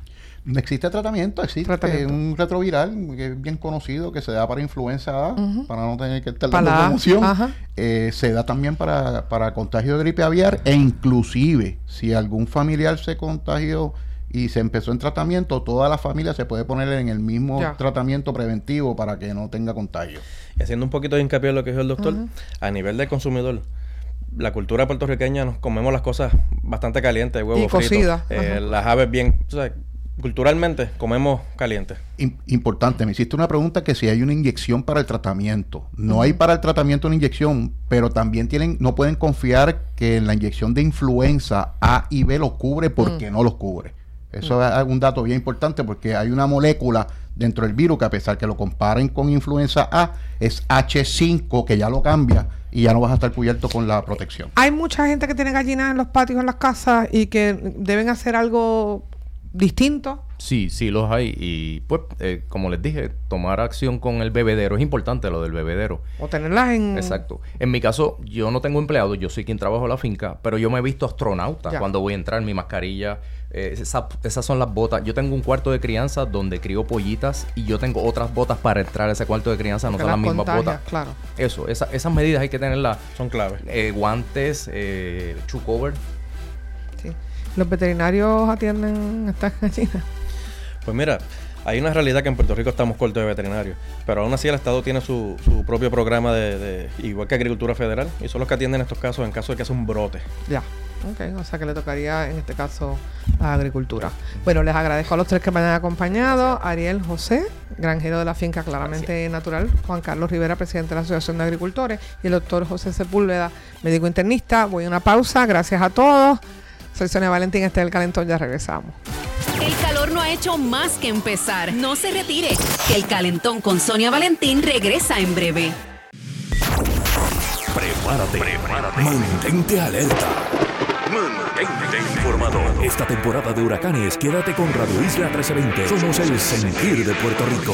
Existe tratamiento, existe tratamiento. un retroviral que es bien conocido, que se da para influenza A, uh-huh. para no tener que estar dando promoción. Uh-huh. Eh, se da también para, para contagio de gripe aviar, e inclusive si algún familiar se contagió y se empezó en tratamiento, toda la familia se puede poner en el mismo ya. tratamiento preventivo para que no tenga contagio. Y haciendo un poquito de hincapié en lo que dijo el doctor, uh-huh. a nivel de consumidor, la cultura puertorriqueña nos comemos las cosas bastante calientes, huevos y cocidas, eh, las aves bien, o sea, culturalmente comemos caliente. Importante, me hiciste una pregunta que si hay una inyección para el tratamiento. No uh-huh. hay para el tratamiento una inyección, pero también tienen, no pueden confiar que la inyección de influenza A y B los cubre porque uh-huh. no los cubre. Eso uh-huh. es un dato bien importante porque hay una molécula dentro del virus que, a pesar que lo comparen con influenza A, es hache cinco, que ya lo cambia y ya no vas a estar cubierto con la protección. Hay mucha gente que tiene gallinas en los patios, en las casas, y que deben hacer algo distinto. Sí, sí los hay. Y pues, eh, como les dije, tomar acción con el bebedero. Es importante lo del bebedero. O tenerlas en... Exacto. En mi caso, yo no tengo empleado, yo soy quien trabajo en la finca, pero yo me he visto astronauta ya. cuando voy a entrar, mi mascarilla, eh, esa, esas son las botas. Yo tengo un cuarto de crianza donde crío pollitas y yo tengo otras botas para entrar a ese cuarto de crianza, no son las mismas contagia, botas. Claro. Eso, esa, esas medidas hay que tenerlas. Son claves. Eh, guantes, eh, shoe cover. Sí. ¿Los veterinarios atienden estas gallinas? Pues mira, hay una realidad que en Puerto Rico estamos cortos de veterinarios, pero aún así el Estado tiene su, su propio programa de, de, igual que Agricultura Federal, y son los que atienden estos casos en caso de que sea un brote. Ya, ok, o sea que le tocaría en este caso a Agricultura. Bueno, les agradezco a los tres que me han acompañado. Gracias. Ariel José, granjero de la finca Claramente Gracias. Natural, Juan Carlos Rivera, presidente de la Asociación de Agricultores, y el doctor José Sepúlveda, médico internista. Voy a una pausa, gracias a todos. Soy Sonia Valentín, este es El Calentón, ya regresamos. El calor no ha hecho más que empezar. No se retire. El Calentón con Sonia Valentín regresa en breve. Prepárate. Prepárate. Mantente alerta. Mantente informado. Esta temporada de huracanes, quédate con Radio Isla trece veinte. Somos el sentir de Puerto Rico.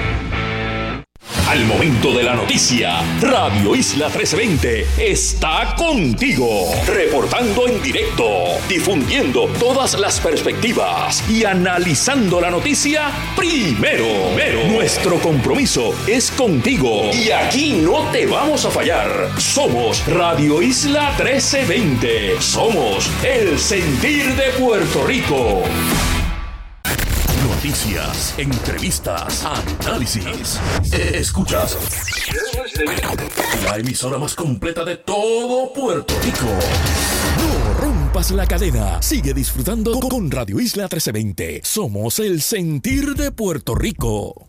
Al momento de la noticia, Radio Isla trece veinte está contigo, reportando en directo, difundiendo todas las perspectivas y analizando la noticia primero. primero. Nuestro compromiso es contigo y aquí no te vamos a fallar. Somos Radio Isla trece veinte. Somos el sentir de Puerto Rico. Noticias, entrevistas, análisis. Escuchas la emisora más completa de todo Puerto Rico. No rompas la cadena. Sigue disfrutando con Radio Isla trece veinte. Somos el sentir de Puerto Rico.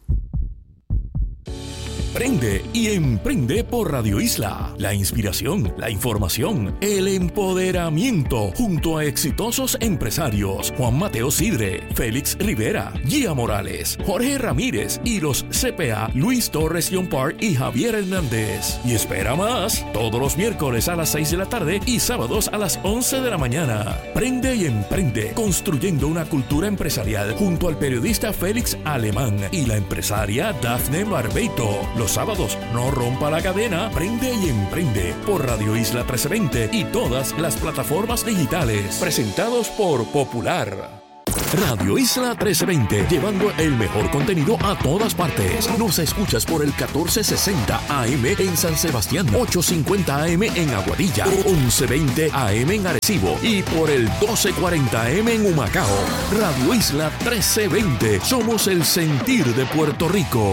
Prende y emprende por Radio Isla. La inspiración, la información, el empoderamiento, junto a exitosos empresarios Juan Mateo Sidre, Félix Rivera, Gia Morales, Jorge Ramírez y los C P A Luis Torres Yompar y Javier Hernández. Y espera más, todos los miércoles a las seis de la tarde y sábados a las once de la mañana. Prende y emprende, construyendo una cultura empresarial, junto al periodista Félix Alemán y la empresaria Dafne Barbeito. Los sábados, no rompa la cadena, prende y emprende por Radio Isla trece veinte y todas las plataformas digitales. Presentados por Popular. Radio Isla trece veinte, llevando el mejor contenido a todas partes. Nos escuchas por el catorce sesenta A M en San Sebastián, ochocientos cincuenta A M en Aguadilla, once veinte A M en Arecibo y por el doce cuarenta A M en Humacao. Radio Isla trece veinte, somos el sentir de Puerto Rico.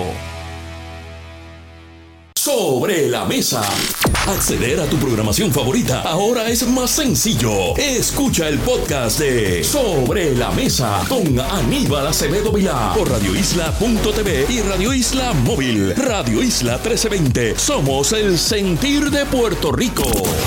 Sobre la mesa. Acceder a tu programación favorita ahora es más sencillo. Escucha el podcast de Sobre la Mesa con Aníbal Acevedo Vilá por radio isla punto t v y Radio Isla Móvil. Radio Isla trece veinte. Somos el sentir de Puerto Rico.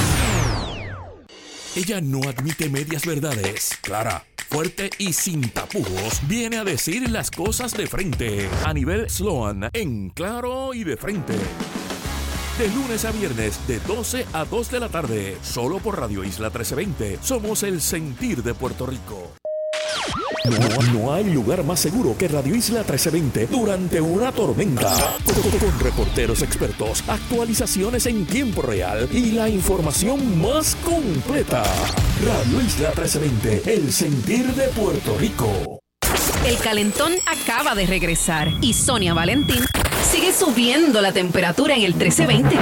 Ella no admite medias verdades. Clara, fuerte y sin tapujos, viene a decir las cosas de frente. Anibel Sloan, en Claro y de Frente. De lunes a viernes, de doce a dos de la tarde, solo por Radio Isla trece veinte. Somos el sentir de Puerto Rico. No, no hay lugar más seguro que Radio Isla trece veinte durante una tormenta. Con, con reporteros expertos, actualizaciones en tiempo real y la información más completa. Radio Isla trece veinte, el sentir de Puerto Rico. El calentón acaba de regresar y Sonia Valentín sigue subiendo la temperatura en el trece veinte.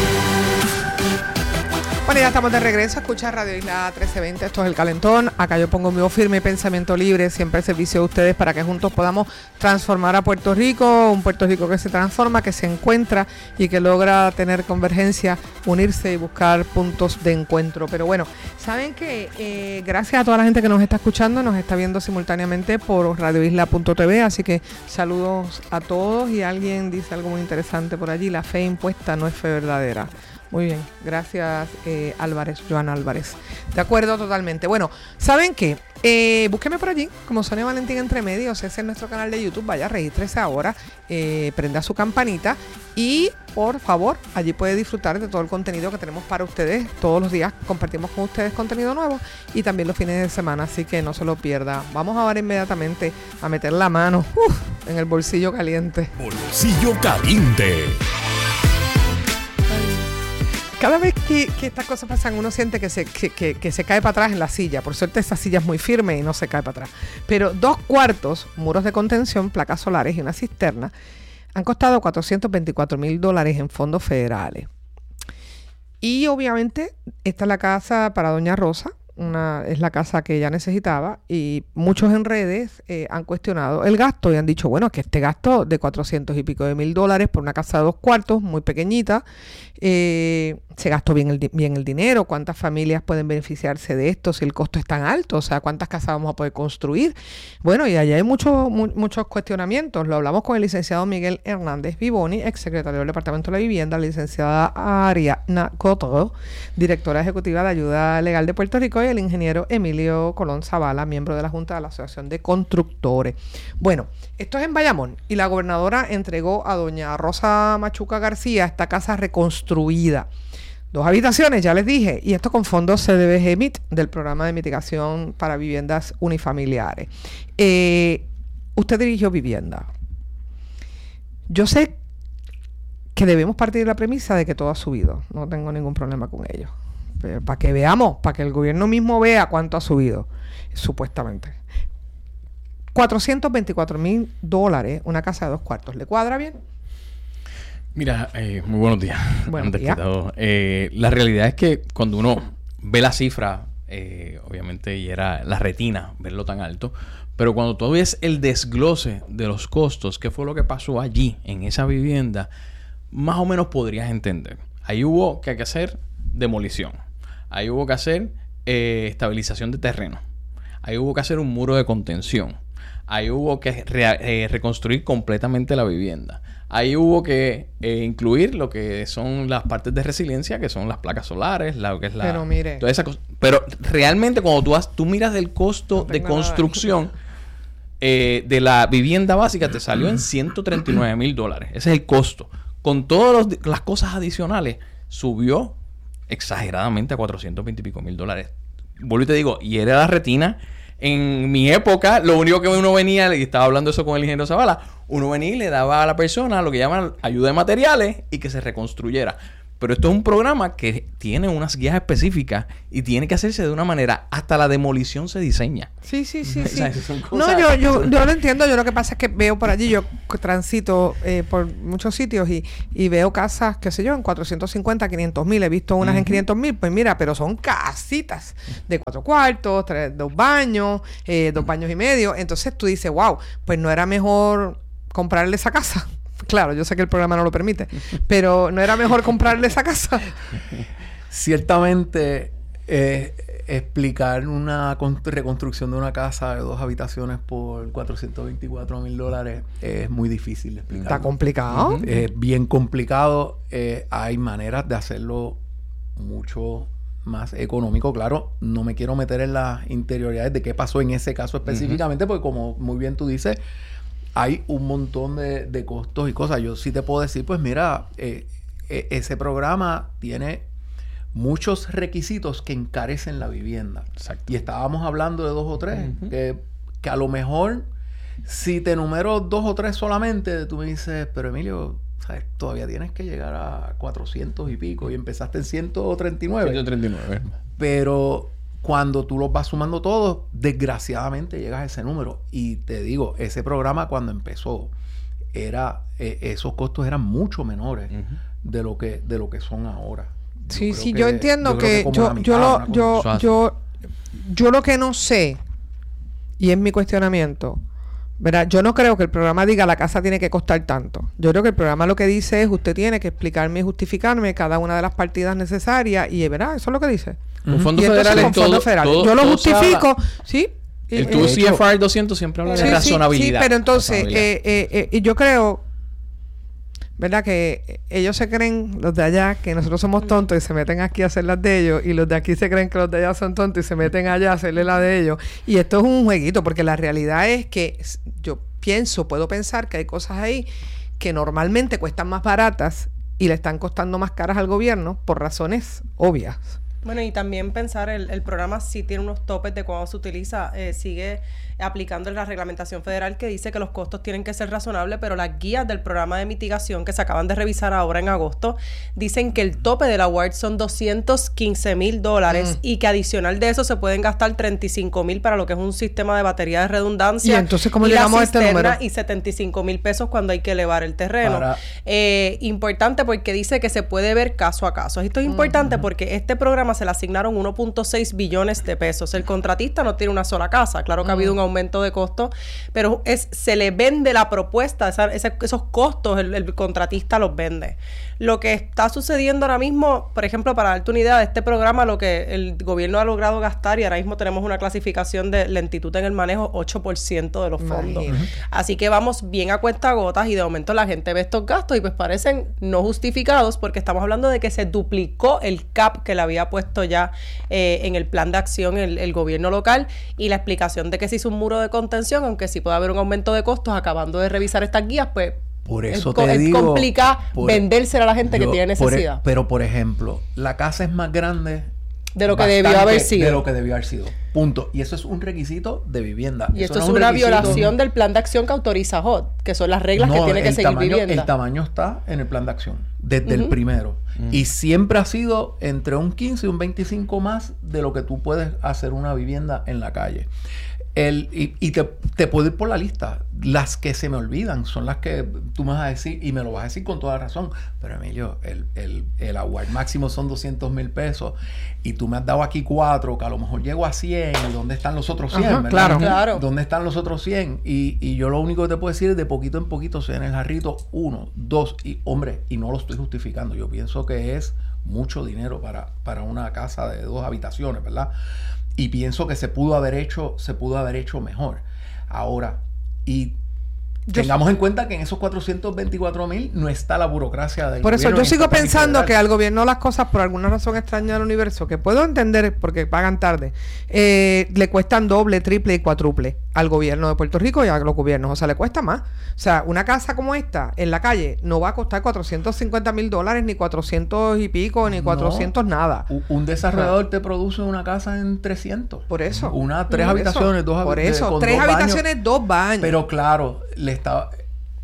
Bueno, ya estamos de regreso. Escucha Radio Isla trece veinte. Esto es El Calentón. Acá yo pongo mi voz firme y pensamiento libre. Siempre al servicio de ustedes para que juntos podamos transformar a Puerto Rico. Un Puerto Rico que se transforma, que se encuentra y que logra tener convergencia, unirse y buscar puntos de encuentro. Pero bueno, saben que eh, gracias a toda la gente que nos está escuchando, nos está viendo simultáneamente por radio isla punto t v. Así que saludos a todos. Y alguien dice algo muy interesante por allí. La fe impuesta no es fe verdadera. Muy bien, gracias eh, Álvarez, Joana Álvarez. De acuerdo totalmente. Bueno, ¿saben qué? Eh, búsqueme por allí, como Sonia Valentín Entre Medios, ese es nuestro canal de YouTube. Vaya, regístrese ahora, eh, prenda su campanita y, por favor, allí puede disfrutar de todo el contenido que tenemos para ustedes. Todos los días compartimos con ustedes contenido nuevo y también los fines de semana, así que no se lo pierda. Vamos ahora inmediatamente a meter la mano uf, en el bolsillo caliente. Bolsillo caliente. Cada vez que, que estas cosas pasan, uno siente que se, que, que, que se cae para atrás en la silla. Por suerte, esa silla es muy firme y no se cae para atrás. Pero dos cuartos, muros de contención, placas solares y una cisterna han costado cuatrocientos veinticuatro mil dólares en fondos federales. Y obviamente, esta es la casa para Doña Rosa. Una, es la casa que ella necesitaba y muchos en redes eh, han cuestionado el gasto y han dicho, bueno, que este gasto de cuatrocientos y pico de mil dólares por una casa de dos cuartos, muy pequeñita, eh, se gastó bien el, bien el dinero. ¿Cuántas familias pueden beneficiarse de esto si el costo es tan alto? O sea, ¿cuántas casas vamos a poder construir? Bueno, y allá hay muchos mu muchos cuestionamientos. Lo hablamos con el licenciado Miguel Hernández Vivoni, exsecretario del Departamento de la Vivienda, la licenciada Ariana Cotto, directora ejecutiva de Ayuda Legal de Puerto Rico, y el ingeniero Emilio Colón Zavala, miembro de la Junta de la Asociación de Constructores. Bueno, esto es en Bayamón y la gobernadora entregó a doña Rosa Machuca García esta casa reconstruida. Dos habitaciones, ya les dije, y esto con fondos C D B G M I T del Programa de Mitigación para Viviendas Unifamiliares. Eh, usted dirigió vivienda. Yo sé que debemos partir de la premisa de que todo ha subido. No tengo ningún problema con ello. Pero para que veamos, para que el gobierno mismo vea cuánto ha subido, supuestamente. cuatrocientos veinticuatro mil dólares, una casa de dos cuartos. ¿Le cuadra bien? Mira, eh, muy buenos días. Buenos días. Eh, la realidad es que cuando uno ve la cifra, eh, obviamente, y era la retina verlo tan alto, pero cuando tú ves el desglose de los costos, qué fue lo que pasó allí, en esa vivienda, más o menos podrías entender. Ahí hubo que hacer demolición. Ahí hubo que hacer eh, estabilización de terreno. Ahí hubo que hacer un muro de contención. Ahí hubo que re eh, reconstruir completamente la vivienda. Ahí hubo que eh, incluir lo que son las partes de resiliencia, que son las placas solares, la que es la... Pero mire... Toda esa cosa. Pero realmente cuando tú, has, tú miras el costo no de construcción eh, de la vivienda básica, te salió en ciento treinta y nueve mil dólares. Ese es el costo. Con todas las cosas adicionales, subió exageradamente a cuatrocientos veinte y pico mil dólares. Vuelvo y te digo, y era la retina. En mi época, lo único que uno venía, y estaba hablando eso con el ingeniero Zavala, uno venía y le daba a la persona lo que llaman ayuda de materiales y que se reconstruyera. Pero esto es un programa que tiene unas guías específicas y tiene que hacerse de una manera. Hasta la demolición se diseña. Sí, sí, sí, sí. O sea, son cosas... No, yo, yo, yo lo entiendo. Yo lo que pasa es que veo por allí, yo transito eh, por muchos sitios y, y veo casas, qué sé yo, en cuatrocientos cincuenta, quinientos mil. He visto unas uh-huh. en quinientos mil. Pues mira, pero son casitas de cuatro cuartos, tres, dos baños, eh, dos baños y medio. Entonces tú dices, wow, pues no era mejor comprarle esa casa. Claro, yo sé que el programa no lo permite, pero ¿no era mejor comprarle esa casa? Ciertamente, eh, explicar una con- reconstrucción de una casa de dos habitaciones por cuatrocientos veinticuatro mil dólares es muy difícil de explicar. Está complicado. Uh-huh. Es bien complicado. Eh, hay maneras de hacerlo mucho más económico. Claro, no me quiero meter en las interioridades de qué pasó en ese caso específicamente, uh-huh. porque como muy bien tú dices, hay un montón de, de costos y cosas. Yo sí te puedo decir, pues mira, eh, eh, ese programa tiene muchos requisitos que encarecen la vivienda. Exacto. Y estábamos hablando de dos o tres, uh-huh. que, que a lo mejor, si te enumero dos o tres solamente, tú me dices, pero Emilio, ¿sabes? Todavía tienes que llegar a cuatrocientos y pico y empezaste en ciento treinta y nueve. ciento treinta y nueve. Pero cuando tú los vas sumando todos, desgraciadamente llegas a ese número. Y te digo, ese programa cuando empezó, era eh, esos costos eran mucho menores uh-huh. de lo que de lo que son ahora. Sí, yo sí, que, yo entiendo yo que, que yo yo lo yo yo yo lo que no sé, y es mi cuestionamiento, ¿verdad? Yo no creo que el programa diga la casa tiene que costar tanto. Yo creo que el programa lo que dice es usted tiene que explicarme y justificarme cada una de las partidas necesarias y ¿verdad? Eso es lo que dice. Un fondo federal es todo, todo, yo lo todo justifico, habla, ¿sí? El tu C F R doscientos siempre habla sí, de razonabilidad. Sí, pero entonces, eh, eh, eh, y yo creo, ¿verdad? Que ellos se creen, los de allá, que nosotros somos tontos y se meten aquí a hacer las de ellos, y los de aquí se creen que los de allá son tontos y se meten allá a hacerle la de ellos. Y esto es un jueguito, porque la realidad es que yo pienso, puedo pensar que hay cosas ahí que normalmente cuestan más baratas y le están costando más caras al gobierno por razones obvias. Bueno, y también pensar, el, el programa sí tiene unos topes de cuando se utiliza, eh, sigue aplicando la reglamentación federal que dice que los costos tienen que ser razonables, pero las guías del programa de mitigación que se acaban de revisar ahora en agosto dicen que el tope del award son doscientos quince mil dólares mm. y que adicional de eso se pueden gastar treinta y cinco mil para lo que es un sistema de batería de redundancia. ¿Y entonces cómo llegamos a este número? Y setenta y cinco mil pesos cuando hay que elevar el terreno. Para... Eh, importante porque dice que se puede ver caso a caso. Esto es importante mm. porque este programa se le asignaron uno punto seis billones de pesos. El contratista no tiene una sola casa. Claro que mm. ha habido un aumento de costo, pero es se le vende la propuesta, esa, ese, esos costos el, el contratista los vende. Lo que está sucediendo ahora mismo, por ejemplo, para darte una idea de este programa, lo que el gobierno ha logrado gastar, y ahora mismo tenemos una clasificación de lentitud en el manejo, ocho por ciento de los fondos. Imagínate. Así que vamos bien a cuentagotas y de momento la gente ve estos gastos y pues parecen no justificados porque estamos hablando de que se duplicó el cap que le había puesto ya eh, en el plan de acción el, el gobierno local, y la explicación de que se hizo un muro de contención, aunque sí puede haber un aumento de costos, acabando de revisar estas guías, pues por eso es, te es digo, complica por, vendérsela a la gente yo, que tiene necesidad. Por, pero por ejemplo, la casa es más grande de lo que debió haber sido. De lo que debió haber sido. Punto. Y eso es un requisito de vivienda. Y eso esto no es una requisito... violación del plan de acción que autoriza H O D, que son las reglas no, que tiene que seguir tamaño, vivienda. El tamaño está en el plan de acción, desde uh-huh. el primero. Uh-huh. Y siempre ha sido entre un quince y un veinticinco más de lo que tú puedes hacer una vivienda en la calle. El, y y te, te puedo ir por la lista. Las que se me olvidan son las que tú me vas a decir, y me lo vas a decir con toda razón. Pero Emilio, el, el, el award máximo son doscientos mil pesos y tú me has dado aquí cuatro, que a lo mejor llego a cien. ¿Y dónde están los otros cien? Ajá, claro, claro. ¿Dónde están los otros cien? Y, y yo lo único que te puedo decir es de poquito en poquito se en el jarrito, uno, dos, y hombre, y no lo estoy justificando. Yo pienso que es mucho dinero para, para una casa de dos habitaciones, ¿verdad? Y pienso que se pudo haber hecho, se pudo haber hecho mejor. Ahora, y yo tengamos en cuenta que en esos cuatrocientos veinticuatro mil no está la burocracia del por gobierno. Por eso yo sigo pensando federal. Que al gobierno las cosas, por alguna razón extraña del universo, que puedo entender porque pagan tarde, eh, le cuestan doble, triple y cuádruple al gobierno de Puerto Rico y a los gobiernos. O sea, le cuesta más. O sea, una casa como esta en la calle no va a costar cuatrocientos cincuenta mil dólares, ni cuatrocientos y pico, ni cuatrocientos no, nada. Un, un desarrollador te produce una casa en trescientos. Por eso. Una, tres por habitaciones, eso, dos Por eso, con tres dos habitaciones, baños. dos baños. Pero claro, le estaba...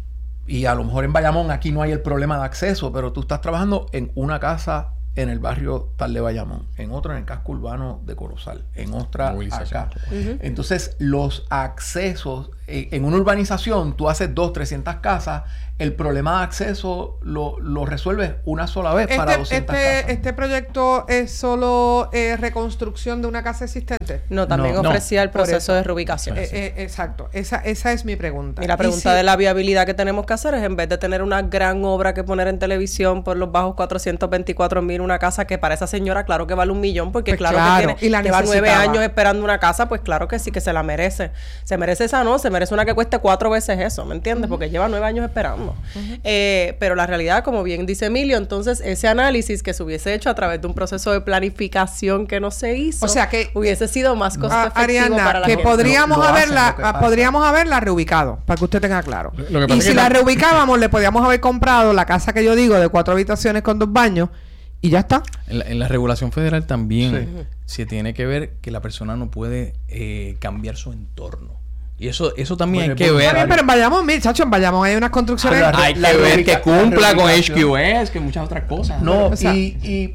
y a lo mejor en Bayamón aquí no hay el problema de acceso, pero tú estás trabajando en una casa en el barrio tal de Bayamón, en otro en el casco urbano de Corozal, en otra acá. Uh-huh. Entonces, los accesos, eh, en una urbanización, tú haces dos, trescientas casas, el problema de acceso lo, lo resuelves una sola vez este, para doscientas este, casas. ¿Este proyecto es solo eh, reconstrucción de una casa existente? No, también no, ofrecía no. el proceso de reubicación. Eh, eh, exacto, esa, esa es mi pregunta. Y la pregunta si, de la viabilidad que tenemos que hacer es, en vez de tener una gran obra que poner en televisión por los bajos cuatrocientos veinticuatro mil, una casa que para esa señora, claro que vale un millón, porque pues claro, claro que tiene, y la lleva nueve años esperando una casa, pues claro que sí que se la merece. Se merece esa, no, se merece una que cueste cuatro veces eso, ¿me entiendes? Uh-huh. Porque lleva nueve años esperando. Uh-huh. Eh, pero la realidad, como bien dice Emilio, entonces ese análisis que se hubiese hecho a través de un proceso de planificación que no se hizo, o sea que hubiese sido más costo uh, efectivo Ariana, para la que gente. podríamos no, haberla, que podríamos haberla reubicado, para que usted tenga claro. Lo que y si la, la reubicábamos, le podíamos haber comprado la casa que yo digo de cuatro habitaciones con dos baños y ya está. En la, en la regulación federal también sí. se tiene que ver que la persona no puede eh, cambiar su entorno. Y eso eso también bueno, hay que ver. Bien, pero en Bayamón, mira, chacho, en Bayamón hay unas construcciones. La, hay que ver que cumpla con H Q S, que muchas otras cosas. No, o sea, y, y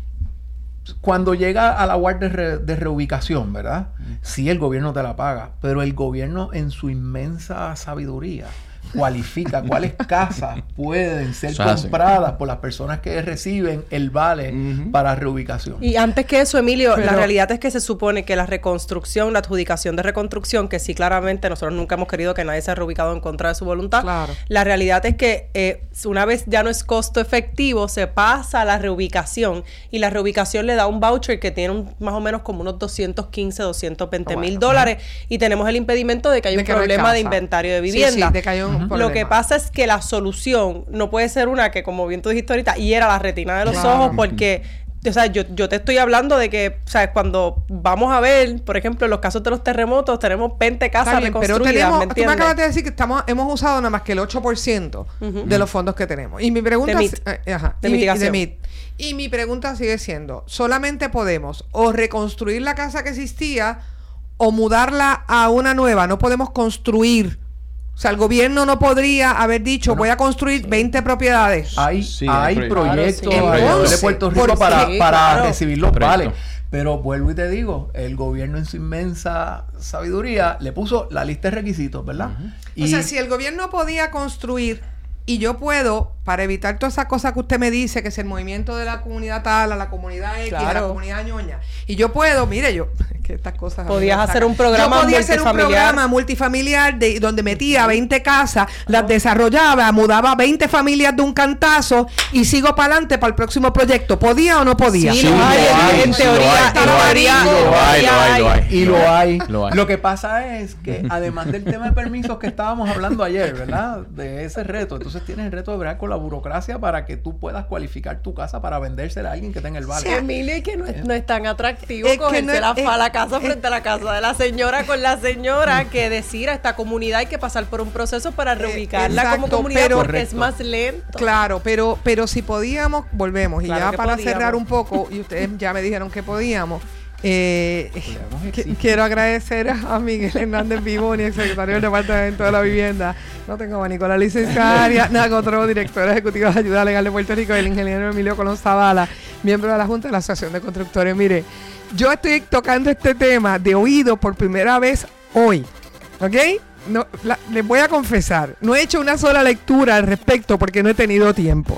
cuando llega a la guardia de, re, de reubicación, ¿verdad? Uh-huh. Sí, el gobierno te la paga, pero el gobierno en su inmensa sabiduría cualifica cuáles casas pueden ser eso compradas por las personas que reciben el vale uh-huh. para reubicación. Y antes que eso, Emilio, pero, la realidad es que se supone que la reconstrucción, la adjudicación de reconstrucción, que sí, claramente nosotros nunca hemos querido que nadie sea reubicado en contra de su voluntad. Claro. La realidad es que eh, una vez ya no es costo efectivo, se pasa a la reubicación y la reubicación le da un voucher que tiene un, más o menos como unos doscientos quince, doscientos veinte mil bueno, dólares uh-huh. y tenemos el impedimento de que hay de un que problema no de inventario de vivienda. Sí, sí, de que hay un Lo que pasa es que la solución no puede ser una que, como bien tú dijiste ahorita, hiera la retina de los claro. ojos, porque, o sea, yo, yo te estoy hablando de que, ¿sabes? Cuando vamos a ver, por ejemplo, en los casos de los terremotos, tenemos veinte casas bien, reconstruidas, pero tenemos, ¿me entiendes? Tú me acabas de decir que estamos, hemos usado nada más que el ocho por ciento uh-huh. de los fondos que tenemos. Y mi pregunta... De, es, eh, ajá, de y, mitigación. Y, de mit, y mi pregunta sigue siendo, ¿solamente podemos o reconstruir la casa que existía o mudarla a una nueva? No podemos construir. O sea, el gobierno no podría haber dicho, bueno, voy a construir sí. veinte propiedades. Hay, sí, hay proyectos claro, sí. de Puerto Rico para, sí, para claro. recibir los vales. Pero vuelvo y te digo, el gobierno en su inmensa sabiduría le puso la lista de requisitos, ¿verdad? Uh-huh. Y, o sea, si el gobierno podía construir y yo puedo, para evitar todas esas cosas que usted me dice, que es el movimiento de la comunidad tal, a la comunidad X, claro. a la comunidad ñoña, y yo puedo, mire, yo, que estas cosas... Podías hacer un programa Yo podía hacer un programa multifamiliar de, donde metía veinte casas, las desarrollaba, mudaba veinte familias de un cantazo y sigo para adelante para el próximo proyecto. ¿Podía o no podía? Sí, sí, lo hay, hay, en teoría, lo hay, lo hay, y lo hay. Lo hay. Lo que pasa es que, además del tema de permisos que estábamos hablando ayer, ¿verdad? De ese reto, entonces tienes el reto de bregar con la burocracia para que tú puedas cualificar tu casa para vendérsela a alguien que tenga el vale. Sí, Emilio, y que no es, no es tan atractivo es cogerse no es, la, es, la casa es, frente a la casa de la señora con la señora que decir a esta comunidad hay que pasar por un proceso para reubicarla exacto, como comunidad pero, porque correcto. Es más lento. Claro, pero pero si podíamos, volvemos. Y claro ya para podíamos. Cerrar un poco, y ustedes ya me dijeron que podíamos, Eh, qu- quiero agradecer a Miguel Hernández Vivoni, el secretario del Departamento de la Vivienda. No tengo a Nicolás licenciaria, Nagotro, director ejecutivo de Ayuda Legal de Puerto Rico, y el ingeniero Emilio Colón Zavala, miembro de la Junta de la Asociación de Constructores. Mire, yo estoy tocando este tema de oído por primera vez hoy, ¿ok? No, la, les voy a confesar, no he hecho una sola lectura al respecto porque no he tenido tiempo.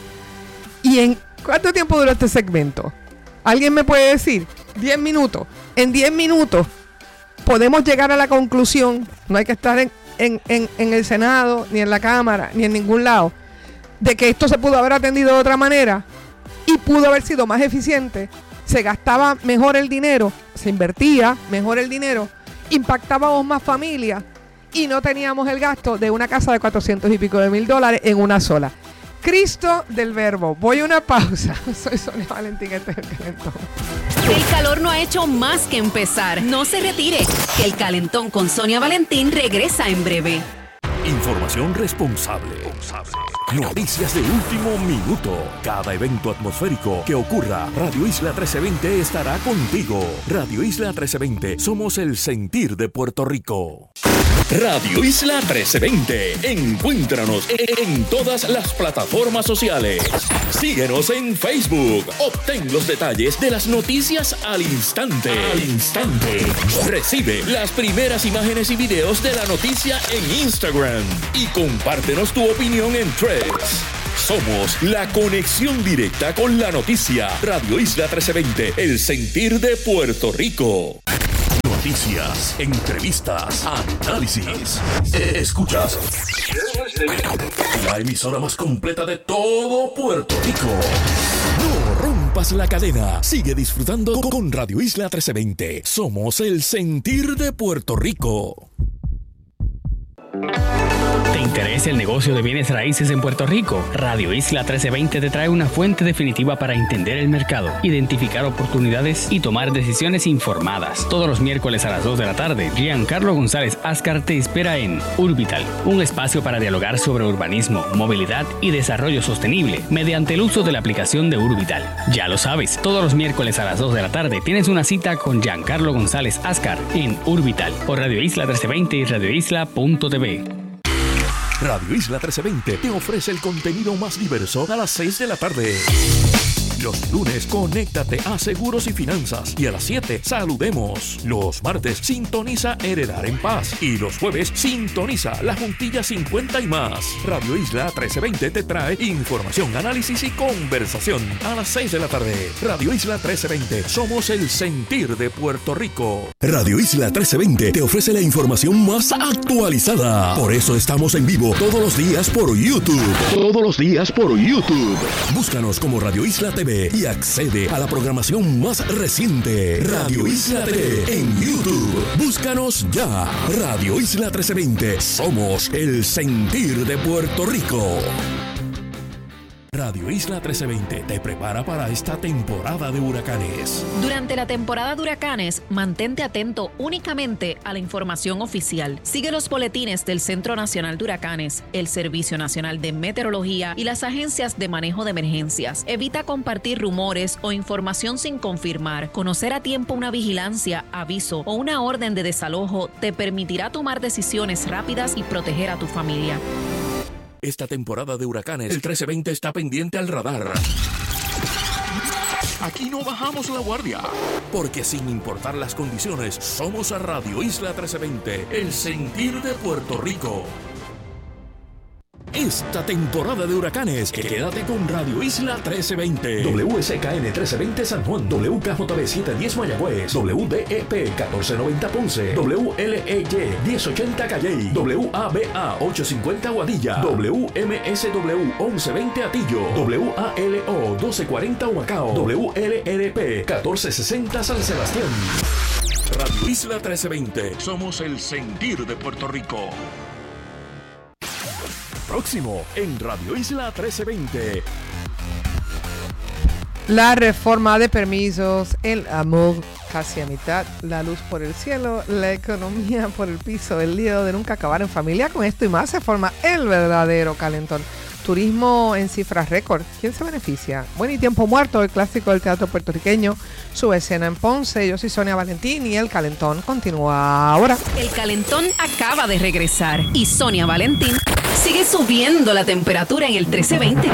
¿Y en cuánto tiempo duró este segmento? ¿Alguien me puede decir? diez minutos. En diez minutos podemos llegar a la conclusión, no hay que estar en, en, en, en el Senado, ni en la Cámara, ni en ningún lado, de que esto se pudo haber atendido de otra manera y pudo haber sido más eficiente, se gastaba mejor el dinero, se invertía mejor el dinero, impactábamos más familias y no teníamos el gasto de una casa de cuatrocientos y pico de mil dólares en una sola. Cristo del Verbo. Voy a una pausa. Soy Sonia Valentín, este es el Calentón. El calor no ha hecho más que empezar. No se retire, que el Calentón con Sonia Valentín regresa en breve. Información responsable. Noticias de último minuto. Cada evento atmosférico que ocurra, Radio Isla trece veinte estará contigo. Radio Isla trece veinte, somos el sentir de Puerto Rico. Radio Isla trece veinte. Encuéntranos en todas las plataformas sociales. Síguenos en Facebook. Obtén los detalles de las noticias al instante. Al instante. Recibe las primeras imágenes y videos de la noticia en Instagram. Y compártenos tu opinión en Threads. Somos la conexión directa con la noticia. Radio Isla trece veinte, el sentir de Puerto Rico. Noticias, entrevistas, análisis. Escuchas la emisora más completa de todo Puerto Rico. No rompas la cadena. Sigue disfrutando con Radio Isla trece veinte. Somos el sentir de Puerto Rico. ¿Te interesa el negocio de bienes raíces en Puerto Rico? Radio Isla trece veinte te trae una fuente definitiva para entender el mercado, identificar oportunidades y tomar decisiones informadas. Todos los miércoles a las dos de la tarde, Giancarlo González Ascar te espera en Urbital, un espacio para dialogar sobre urbanismo, movilidad y desarrollo sostenible mediante el uso de la aplicación de Urbital. Ya lo sabes, todos los miércoles a las dos de la tarde tienes una cita con Giancarlo González Ascar en Urbital por Radio Isla trece veinte y radio isla punto t v. Radio Isla trece veinte te ofrece el contenido más diverso a las seis de la tarde. Los lunes, conéctate a Seguros y Finanzas. Y a las siete, saludemos. Los martes, sintoniza Heredar en Paz. Y los jueves, sintoniza La Juntilla cincuenta y más. Radio Isla trece veinte te trae información, análisis y conversación. A las seis de la tarde, Radio Isla trece veinte. Somos el sentir de Puerto Rico. Radio Isla trece veinte te ofrece la información más actualizada. Por eso estamos en vivo todos los días por YouTube. Todos los días por YouTube. Búscanos como Radio Isla T V y accede a la programación más reciente. Radio Isla T V en YouTube. Búscanos ya. Radio Isla trece veinte. Somos el sentir de Puerto Rico. Radio Isla trece veinte te prepara para esta temporada de huracanes. Durante la temporada de huracanes, mantente atento únicamente a la información oficial. Sigue los boletines del Centro Nacional de Huracanes, el Servicio Nacional de Meteorología y las agencias de manejo de emergencias. Evita compartir rumores o información sin confirmar. Conocer a tiempo una vigilancia, aviso o una orden de desalojo te permitirá tomar decisiones rápidas y proteger a tu familia. Esta temporada de huracanes, el trece veinte está pendiente al radar. Aquí no bajamos la guardia, porque sin importar las condiciones, somos a Radio Isla trece veinte, el sentir de Puerto Rico. Esta temporada de huracanes, quédate con Radio Isla trece veinte. W S K N trece veinte San Juan, W K J B setecientos diez Mayagüez, W D E P catorce noventa Ponce, W L E Y diez ochenta Calley, W A B A ochocientos cincuenta Guadilla, W M S W once veinte Atillo, W A L O doce cuarenta Humacao, W L R P catorce sesenta San Sebastián. Radio Isla trece veinte, somos el sentir de Puerto Rico. Próximo en Radio Isla trece veinte. La reforma de permisos, el amor casi a mitad, la luz por el cielo, la economía por el piso, el lío de nunca acabar en familia. Con esto y más se forma el verdadero calentón. Turismo en cifras récord. ¿Quién se beneficia? Buen y tiempo muerto, el clásico del teatro puertorriqueño, su escena en Ponce. Yo soy Sonia Valentín y el calentón continúa ahora. El calentón acaba de regresar y Sonia Valentín sigue subiendo la temperatura en el trece veinte.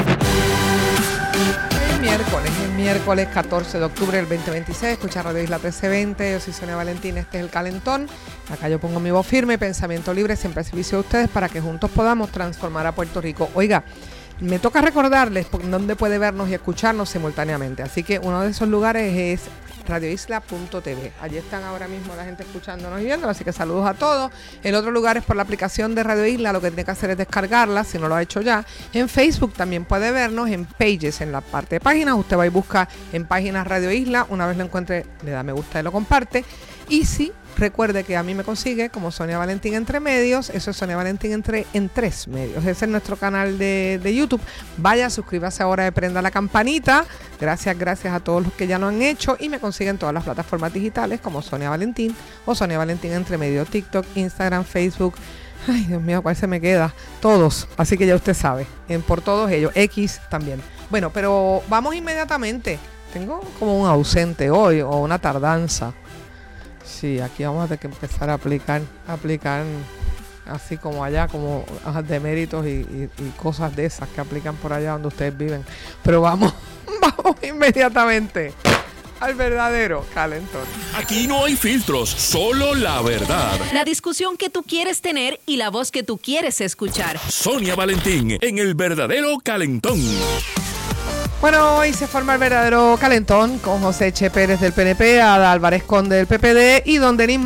El miércoles, el miércoles catorce de octubre del veinte veintiséis, escucha Radio Isla trece veinte. Yo soy Sonia Valentín, este es el calentón. Acá yo pongo mi voz firme, pensamiento libre, siempre al servicio de ustedes para que juntos podamos transformar a Puerto Rico. Oiga, me toca recordarles dónde puede vernos y escucharnos simultáneamente. Así que uno de esos lugares es radio isla punto t v. Allí están ahora mismo la gente escuchándonos y viéndonos, así que saludos a todos. El otro lugar es por la aplicación de Radio Isla. Lo que tiene que hacer es descargarla, si no lo ha hecho ya. En Facebook también puede vernos, en Pages, en la parte de páginas. Usted va y busca en páginas Radio Isla. Una vez lo encuentre, le da me gusta y lo comparte. Y sí, recuerde que a mí me consigue como Sonia Valentín Entre Medios. Eso es Sonia Valentín Entre en tres medios. Ese es nuestro canal de, de YouTube. Vaya, suscríbase ahora y prenda la campanita. Gracias, gracias a todos los que ya lo han hecho. Y me consiguen todas las plataformas digitales como Sonia Valentín o Sonia Valentín Entre Medios. TikTok, Instagram, Facebook. Ay, Dios mío, ¿cuál se me queda? Todos. Así que ya usted sabe. En, por todos ellos. X también. Bueno, pero vamos inmediatamente. Tengo como un ausente hoy o una tardanza. Sí, aquí vamos a tener que empezar a aplicar, a aplicar así como allá, como deméritos y, y, y cosas de esas que aplican por allá donde ustedes viven. Pero vamos, vamos inmediatamente al verdadero calentón. Aquí no hay filtros, solo la verdad. La discusión que tú quieres tener y la voz que tú quieres escuchar. Sonia Valentín en el verdadero calentón. Bueno, hoy se forma el verdadero calentón con José Che Pérez del P N P, Ada Álvarez Conde del P P D y don Denis